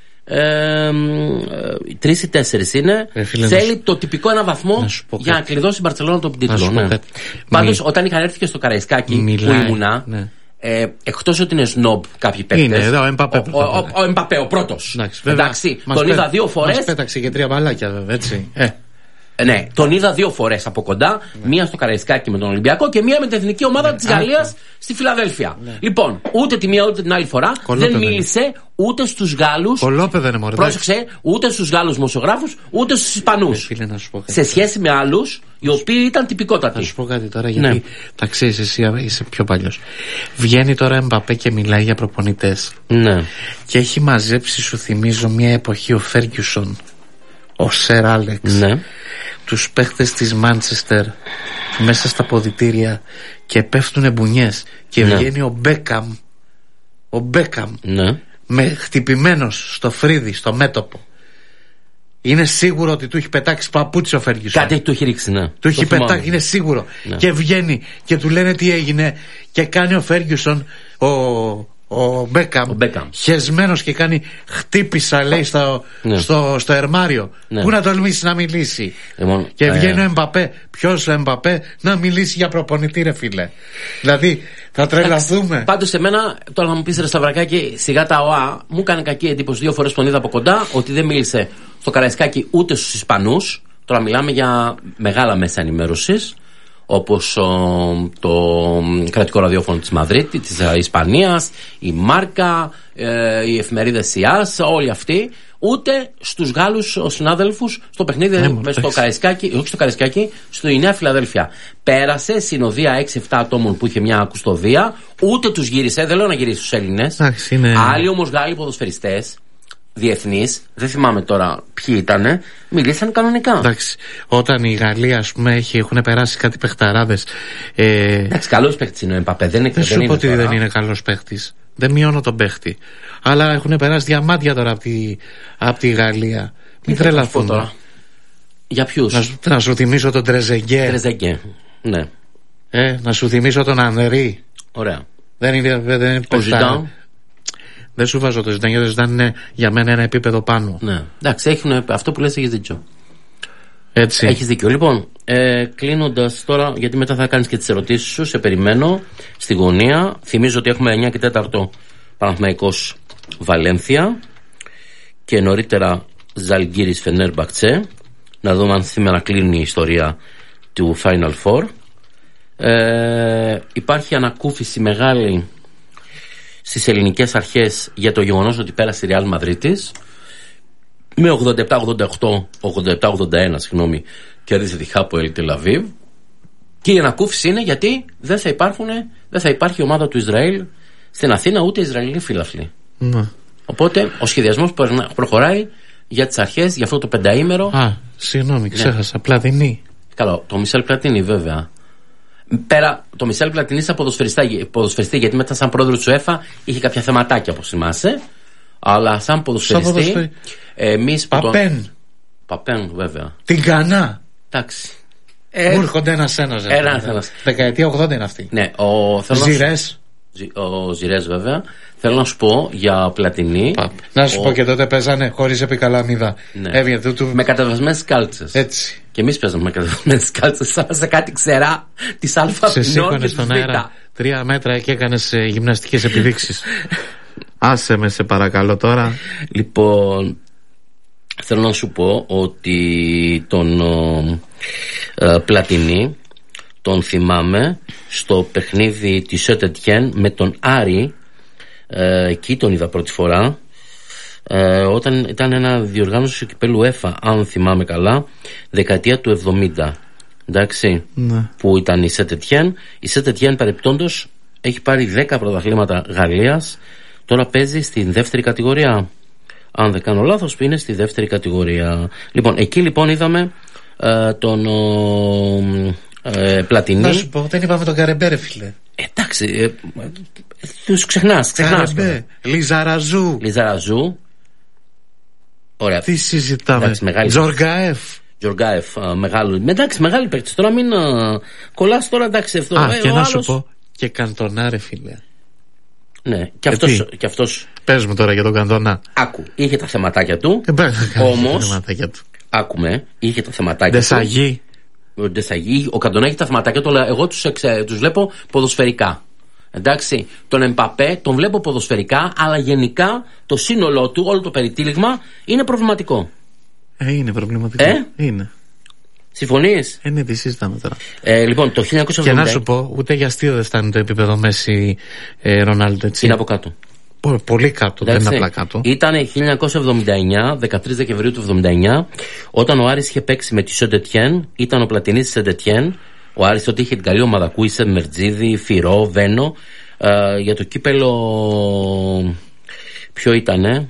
Ε, τρεις ή τέσσερις είναι.
Ε, φίλε,
θέλει
σου...
το τυπικό ένα βαθμό να για να κλειδώσει η Μπαρτσελώνα τον τίτλο. Ναι. Πάντως, Μι... όταν είχαν έρθει και στο Καραϊσκάκι Μιλάει. που ήμουνα, ναι. ε, εκτός ότι είναι σνόμπ κάποιοι παίκτες. Είναι εδώ ο Εμπαπέ. Ο, ο, ο, ο Εμπαπέ, ο πρώτος. Εντάξει, Εντάξει τον πέ... είδα δύο φορές.
Μας πέταξε και τρία μπαλάκια, βέβαια, έτσι. Ε.
Ναι, τον είδα δύο φορές από κοντά. Ναι. Μία στο Καραϊσκάκι με τον Ολυμπιακό και μία με την εθνική ομάδα της Γαλλίας στη Φιλαδέλφια. Ναι. Λοιπόν, ούτε τη μία ούτε την άλλη φορά Κολόπεδε. δεν μίλησε ούτε στους Γάλλους.
Κολόπεδε είναι μωρέ.
Πρόσεξε, ούτε στους Γάλλους δημοσιογράφους, ούτε στους Ισπανούς.
Ε, φίλε,
σε σχέση με άλλους, οι οποίοι ήταν τυπικότατοι.
Να σου πω κάτι τώρα, γιατί ναι. τα ξέρεις, εσύ είσαι πιο παλιός. Βγαίνει τώρα Εμπαπέ και μιλάει για προπονητές.
Ναι.
Και έχει μαζέψει, σου θυμίζω, μια εποχή ο Φέργκιουσον, ο Σερ Άλεξ. Ναι. Τους παίχτες της Μάντσεστερ μέσα στα ποδητήρια και πέφτουνε μπουνιές και ναι. βγαίνει ο Μπέκαμ ο Μπέκαμ
ναι.
με χτυπημένος στο φρύδι, στο μέτωπο. Είναι σίγουρο ότι του έχει πετάξει παπούτσι ο Φέργκιουσον.
Κάτι του έχει ρίξει, ναι.
Του έχει πετάξει, είναι σίγουρο. Ναι. Και βγαίνει και του λένε τι έγινε και κάνει ο Φέργκιουσον, ο Ο Μπέκαμ, χεσμένος και κάνει χτύπησα, λέει, στο, ναι. στο, στο ερμάριο. Ναι. Πού να τολμήσει να μιλήσει.
Λοιπόν,
και
ε,
βγαίνει ο Εμπαπέ. Ποιος ο Εμπαπέ να μιλήσει για προπονητή, ρε φίλε. Δηλαδή θα τρελαθούμε.
Πάντως σε μένα, τώρα θα μου πεις ρε Σταυρακάκη, σιγά τα ΟΑ, μου έκανε κακή εντύπωση δύο φορές που τον είδα από κοντά ότι δεν μίλησε στο Καραϊσκάκι ούτε στους Ισπανούς. Τώρα μιλάμε για μεγάλα μέσα ενημέρωσης, όπως ο, το κρατικό ραδιόφωνο της Μαδρίτη, της Ισπανίας, η Μάρκα, ε, οι εφημερίδες ΣΙΑΣ, όλοι αυτοί, ούτε στους Γάλλους συνάδελφους στο παιχνίδι, ναι, στο Καραϊσκάκι, όχι στο Καραϊσκάκι, στη Νέα Φιλαδέλφια. Πέρασε συνοδεία έξι εφτά ατόμων που είχε μια κουστοδία, ούτε τους γύρισε, δεν λέω να γυρίσει στους Έλληνες.
είναι...
Άλλοι όμως Γάλλοι ποδοσφαιριστές, διεθνείς, δεν θυμάμαι τώρα ποιοι ήτανε, μιλήσαν κανονικά.
Εντάξει, όταν η Γαλλία, ας πούμε, έχει, έχουν περάσει κάτι παιχταράδες. Ε...
Εντάξει, καλός παίχτης είναι ο Εμπαπέ, δεν είναι.
Δεν σου πω ότι δεν είναι καλός παίχτης. Δεν μειώνω τον παίχτη. Αλλά έχουν περάσει διαμάντια τώρα από τη, από τη Γαλλία. Μην τρελαθούν τώρα.
Για ποιους?
Να, να σου θυμίσω τον Τρεζεγκέ.
Τρεζεγκέ, ναι.
Ε, να σου θυμίσω τον Ανρί.
Ωραία.
Δεν είναι, δεν είναι παιχταρά. Δεν σου βάζω το Ζητάν, γιατί το Ζητάν είναι για μένα ένα επίπεδο πάνω.
Ναι. Εντάξει, έχουν, αυτό που λες έχεις δίκιο.
Έτσι.
Έχεις δίκιο. Λοιπόν, ε, κλείνοντας τώρα, γιατί μετά θα κάνεις και τις ερωτήσεις σου, σε περιμένω στη γωνία. Θυμίζω ότι έχουμε εννιά και τέσσερα Παναθηναϊκός Βαλένθια και νωρίτερα Ζαλγκίρις Φενέρμπαχτσε. Να δούμε αν σήμερα κλείνει η ιστορία του Final Four. Ε, υπάρχει ανακούφιση μεγάλη στις ελληνικές αρχές για το γεγονός ότι πέρασε η Ρεάλ Μαδρίτης με ογδόντα επτά ογδόντα οκτώ, ογδόντα επτά ογδόντα ένα, συγγνώμη, κέρδισε τη Χάποελ Τελ Αβίβ. Και η ανακούφιση είναι γιατί δεν θα, υπάρχουν, δεν θα υπάρχει ομάδα του Ισραήλ στην Αθήνα, ούτε Ισραηλοί φίλαθλοι.
Ναι.
Οπότε ο σχεδιασμός προχωράει για τις αρχές, για αυτό το πενταήμερο.
Α, συγγνώμη, ξέχασα. Ναι. Πλατινί.
Καλό, το Μισελ Πλατίνι, βέβαια. Πέρα, το Μισελ Πλατινί σαν ποδοσφαιριστή, γιατί μετά σαν πρόεδρος του ΕΦΑ είχε κάποια θεματάκια, όπως θυμάσαι. Αλλά σαν ποδοσφαιριστή, εμείς που
Παπέν.
Τον... Παπέν, βέβαια.
Την Κανά.
Εντάξει.
Ε, Μου έρχονται ένας-ένας.
Ένας-ένας.
Δεκαετία ογδόντα είναι αυτή.
Ναι, ο...
Ζηρές.
Ο Ζηρές, βέβαια. Θέλω να σου πω για Πλατινί.
Πα. Να σου ο... πω και τότε παίζανε χωρίς επικαλαμίδα.
Ναι.
Έβγαινε, του, του...
Με κατεβασμένες κάλτσες.
Έτσι.
Και εμείς παίζαμε με κατεβασμένες κάλτσες. Σαν σε κάτι ξερά της Αλφα
σε σήκωνε στον αέρα τρία μέτρα και έκανες ε, γυμναστικές επιδείξεις. Άσε με, σε παρακαλώ τώρα.
Λοιπόν, θέλω να σου πω ότι τον ε, Πλατινί τον θυμάμαι στο παιχνίδι της Σετετιέν με τον Άρη. Ε, εκεί τον είδα πρώτη φορά, ε, όταν ήταν ένα διοργάνωση του κυπέλου ΕΦΑ, αν θυμάμαι καλά, δεκαετία του εβδομήντα. Εντάξει,
ναι.
Που ήταν η Σετετιέν. Η Σετετιέν παρεπτόντως έχει πάρει δέκα πρωταθλήματα Γαλλίας. Τώρα παίζει στην δεύτερη κατηγορία, αν δεν κάνω λάθος, που είναι στη δεύτερη κατηγορία. Λοιπόν, εκεί λοιπόν είδαμε ε, τον ο, ε, Πλατινί.
Να σου πω, δεν είπαμε τον Καρεμπέ, φίλε.
Εντάξει, ε, ε, τους ξεχνάς, ξεχνάς.
Καρεμπέ, Λιζαραζού.
Λιζαραζού. Ωραία.
Τι συζητάμε.
Εντάξει, μεγάλη...
Τζοργαέφ.
Τζοργάεφ, μεγάλο. Εντάξει, μεγάλη παίκτη. Τώρα μην κολλάς τώρα, εντάξει αυτό.
Α,
ε,
και να
άλλος...
σου πω και Καντονά, ρε φίλε.
Ναι, και αυτός, και αυτός.
Πες μου τώρα για τον Καντονά.
Άκου, είχε τα θεματάκια του.
Ε,
όμως,
θεματάκια του.
Άκουμε, είχε τα θεματάκια
Ντεσαγί.
του. Ο Ντεσαγί. Ο Καντονά έχει τα θεματάκια του, αλλά εγώ τους, εξε, τους βλέπω ποδοσφαιρικά. Εντάξει, τον Εμπαπέ τον βλέπω ποδοσφαιρικά, αλλά γενικά το σύνολό του, όλο το περιτύλιγμα είναι προβληματικό.
Ε, είναι προβληματικό.
Ε?
Είναι.
Συμφωνείς?
Ε, ναι, τι συζητάμε τώρα.
Ε, λοιπόν, το χίλια εννιακόσια εβδομήντα.
Και να σου πω, ούτε για αστείο δεν φτάνει το επίπεδο Μέση ε, Ρονάλντο, έτσι.
Είναι από κάτω.
Πο, πολύ κάτω, εντάξει, δεν είναι απλά κάτω.
Ήταν χίλια εννιακόσια εβδομήντα εννιά, δεκατρείς Δεκεμβρίου του εβδομήντα εννιά, όταν ο Άρης είχε παίξει με τη Σεντετιέν, ήταν ο πλατινής της Σεντετιέν. Ο Άρης τότε είχε την καλή ομάδα Κούισε, Μερτζίδη, Φυρό, Βένο. Ε, για το κύπελο. Ποιο ήτανε?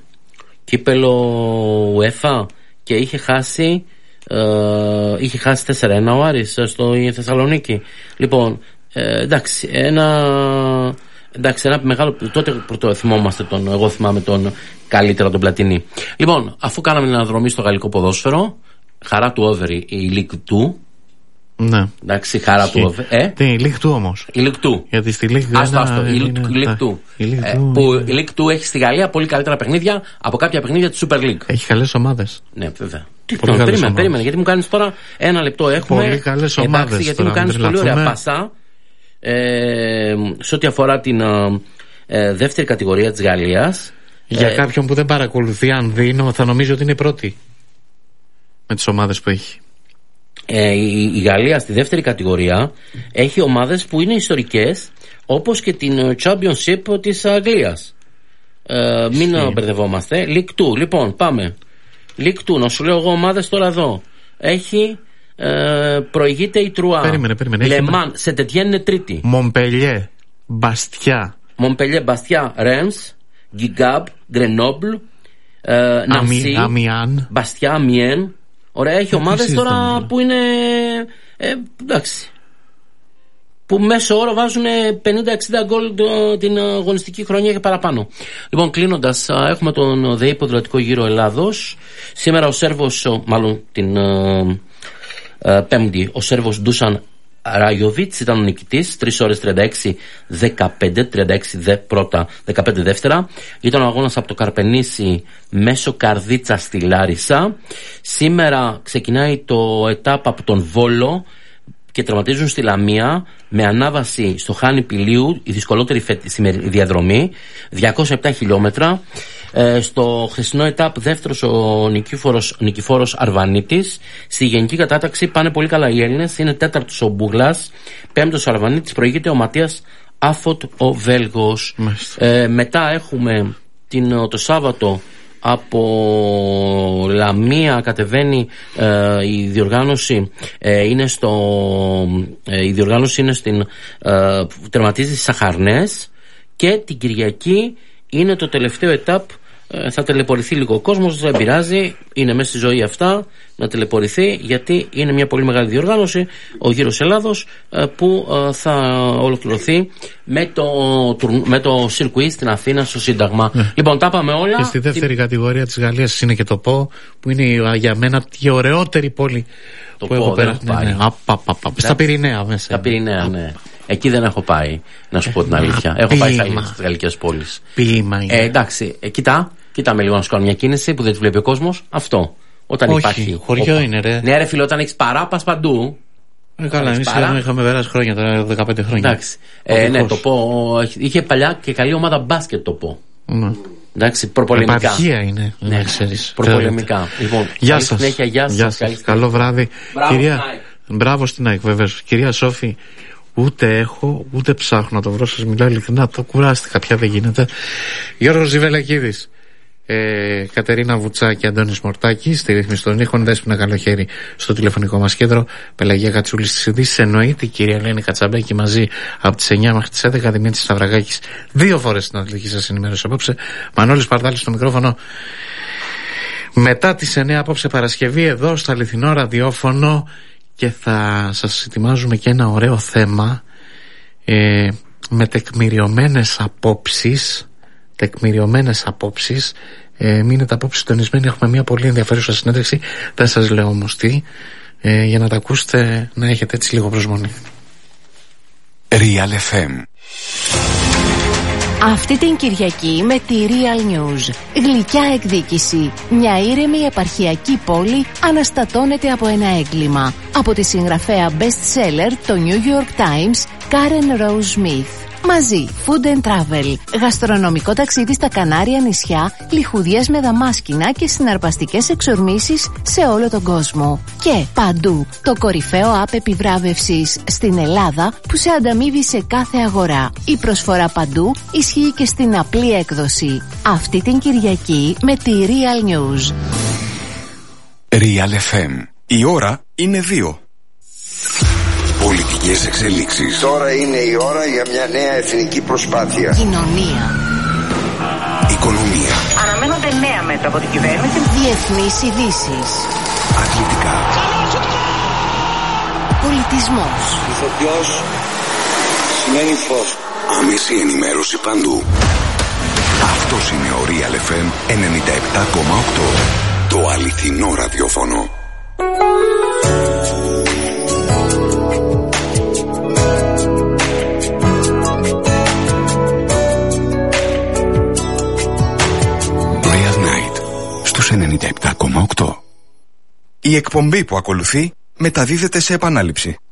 Κύπελο UEFA, και είχε χάσει. Uh, είχε χάσει τέσσερα ένα ο Άρης στο Θεσσαλονίκη. Λοιπόν, ε, εντάξει, ένα, εντάξει, ένα μεγάλο. Τότε πρώτο θυμόμαστε τον. Εγώ θυμάμαι τον καλύτερα, τον Πλατινί. Λοιπόν, αφού κάναμε την αναδρομή στο γαλλικό ποδόσφαιρο, χαρά του Όβερη η Ligue δύο.
Ναι.
Εντάξει, χαρά του Όβερη. Ε?
Τι, η Ligue δύο όμως.
Η Ligue δύο.
Γιατί στη Ligue
Άστο, άστο. Η Ligue δύο. Ε, που η Ligue δύο έχει στη Γαλλία πολύ καλύτερα παιχνίδια από κάποια παιχνίδια της Super League.
Έχει καλές ομάδες.
Ναι, βέβαια. Περίμενε, περίμενε, γιατί μου κάνεις τώρα ένα λεπτό. Έχουμε.
Πολύ καλές ομάδες.
Εντάξει, γιατί μου κάνεις πολύ ωραία πάσα ε, σε ό,τι αφορά την ε, δεύτερη κατηγορία της Γαλλίας.
Για
ε,
κάποιον που δεν παρακολουθεί, αν δίνω, θα νομίζει ότι είναι η πρώτη με τις ομάδες που έχει.
Ε, η, η Γαλλία στη δεύτερη κατηγορία έχει ομάδες που είναι ιστορικές, όπως και την Championship της Αγγλίας. Ε, μην yeah. μπερδευόμαστε. League δύο, λοιπόν, πάμε. League δύο, να σου λέω εγώ ομάδες τώρα εδώ. Έχει, ε, προηγείται η Τρουά.
Περίμενε, περίμενε.
Λεμάν, Σεντετιέν είναι τρίτη.
Μομπελιέ, Μπαστιά.
Μομπελιέ, Μπαστιά, Ρέμς, Γκιγκάμπ, Γκρενόμπλ, Νανσί,
Αμιάν.
Μπαστιά, Αμιέν. Ωραία, έχει ομάδες τώρα που είναι. Ε, εντάξει. Που μέσω όρο βάζουν πενήντα εξήντα γκολ την αγωνιστική χρονιά και παραπάνω. Λοιπόν, κλείνοντας, έχουμε τον ΔΕΗ Ποδηλατικό Γύρο Ελλάδος. Σήμερα ο Σέρβος, μάλλον την ε, ε, Πέμπτη, ο Σέρβος Ντούσαν Ράγιοβιτς ήταν ο νικητής. τρεις ώρες τριάντα έξι δεκαπέντε, τριάντα έξι δε πρώτα, δεκαπέντε δεύτερα. Ήταν ο αγώνας από το Καρπενήσι μέσω Καρδίτσα στη Λάρισα. Σήμερα ξεκινάει το ετάπ από τον Βόλο και τερματίζουν στη Λαμία με ανάβαση στο Χάνι Πηλίου, η δυσκολότερη διαδρομή, διακόσια επτά χιλιόμετρα. Ε, στο χθεσινό ετάπ δεύτερος ο Νικήφορος, Νικηφόρος Αρβανίτης. Στη γενική κατάταξη πάνε πολύ καλά οι Έλληνες. Είναι τέταρτος ο Μπουγλάς, πέμπτος ο Αρβανίτης, προηγείται ο Ματίας Άφωτ ο Βέλγος. Ε, μετά έχουμε την, το Σάββατο από Λαμία κατεβαίνει ε, η διοργάνωση ε, είναι στο ε, η διοργάνωση είναι στην ε, τερματίζει στις Σαχαρνές, και την Κυριακή είναι το τελευταίο ετάπ. ε, θα τελεπορηθεί λίγο ο κόσμος, δεν πειράζει, είναι μέσα στη ζωή αυτά να τελεπορηθεί, γιατί είναι μια πολύ μεγάλη διοργάνωση, ο Γύρος Ελλάδος, ε, που ε, θα ολοκληρωθεί με το, με το σιρκουί στην Αθήνα στο Σύνταγμα. Mm. Λοιπόν, τα πάμε όλα.
Και στη δεύτερη Τι... κατηγορία της Γαλλίας είναι και το Πο, που είναι για μένα η ωραιότερη πόλη
το
που έχω περάσει. Ναι, ναι. Στα Πυρηναία μέσα.
Στα Πυρηναία, ναι. Εκεί δεν έχω πάει, να σου πω την αλήθεια. Έχω πάει σε άλλες γαλλικές πόλεις.
Ποίημα είναι.
Ε, εντάξει, ε, κοιτά, κοιτά με λίγο να σου κάνω μια κίνηση που δεν τη βλέπει ο κόσμος. Αυτό. Όταν
όχι,
υπάρχει.
Χωριό οπα. Είναι, ρε.
Ναι, ρε φίλε, όταν έχεις παρά, πας παντού.
Ε, καλά, εμείς παρά... είχαμε περάσει χρόνια τώρα, δεκαπέντε χρόνια.
Εντάξει. Ε, ναι, το πω. Είχε παλιά και καλή ομάδα μπάσκετ το πω.
Ναι.
Εντάξει, προπολεμικά.
Επαρχία είναι.
Ναι, ξέρεις. Προπολεμικά. Λοιπόν,
γεια σας.
Συνέχεια, γεια σας.
Γεια σας. Καλό βράδυ.
Μπράβο,
Κυρία... Μπράβο στην ΑΕΚ, βεβαίως. Κυρία Σόφη, ούτε έχω, ούτε ψάχνω να το βρω. Σας μιλάω ειλικρινά. Το κουράστηκα πια, δεν γίνεται. Γιώργος Ζιβελακίδης. Ε, Κατερίνα Βουτσά και Αντώνης Μορτάκη στη ρύθμιση των ήχων, Δέσποινα Καλοχέρη στο τηλεφωνικό μας κέντρο, Πελαγία Κατσούλη στις ειδήσεις, εννοείται η κυρία Ελένη Κατσαμπέκη μαζί από τις εννιά μέχρι τις έντεκα, Δημήτρης Σταυραγάκης δύο φορές στην αθλητική σας ενημέρωση απόψε, Μανώλης Παρδάλης στο μικρόφωνο. Μετά τις εννιά απόψε Παρασκευή εδώ στο αληθινό ραδιόφωνο, και θα σας ετοιμάζουμε και ένα ωραίο θέμα ε, με τεκμηριωμένες απόψεις τεκμηριωμένες απόψεις Ε, μείνετε απόψε συντονισμένοι, έχουμε μια πολύ ενδιαφέρουσα συνέντευξη. Δεν σας λέω όμως τι, ε, για να τα ακούσετε, να έχετε έτσι λίγο προσμονή.
Real εφ εμ.
Αυτή την Κυριακή με τη Real News. Γλυκιά εκδίκηση. Μια ήρεμη επαρχιακή πόλη αναστατώνεται από ένα έγκλημα. Από τη συγγραφέα best seller το New York Times, Karen Rose Smith. Μαζί, food and travel, γαστρονομικό ταξίδι στα Κανάρια νησιά, λιχουδιές με δαμάσκηνα και συναρπαστικές εξορμήσεις σε όλο τον κόσμο. Και παντού, το κορυφαίο app επιβράβευσης στην Ελλάδα που σε ανταμείβει σε κάθε αγορά. Η προσφορά παντού ισχύει και στην απλή έκδοση. Αυτή την Κυριακή με τη Real News.
Real εφ εμ. Η ώρα είναι δύο. Πολιτικές εξελίξεις.
Τώρα είναι η ώρα για μια νέα εθνική προσπάθεια.
Κοινωνία.
Οικονομία.
Αναμένονται νέα μέτρα από την κυβέρνηση.
Διεθνείς ειδήσεις.
Αθλητικά.
Πολιτισμός.
Ηθοποιός σημαίνει φως.
Άμεση ενημέρωση παντού. Αυτός είναι ο Real εφ εμ ενενήντα επτά κόμμα οκτώ. Το αληθινό ραδιόφωνο. ενενήντα επτά κόμμα οκτώ. Η εκπομπή που ακολουθεί μεταδίδεται σε επανάληψη.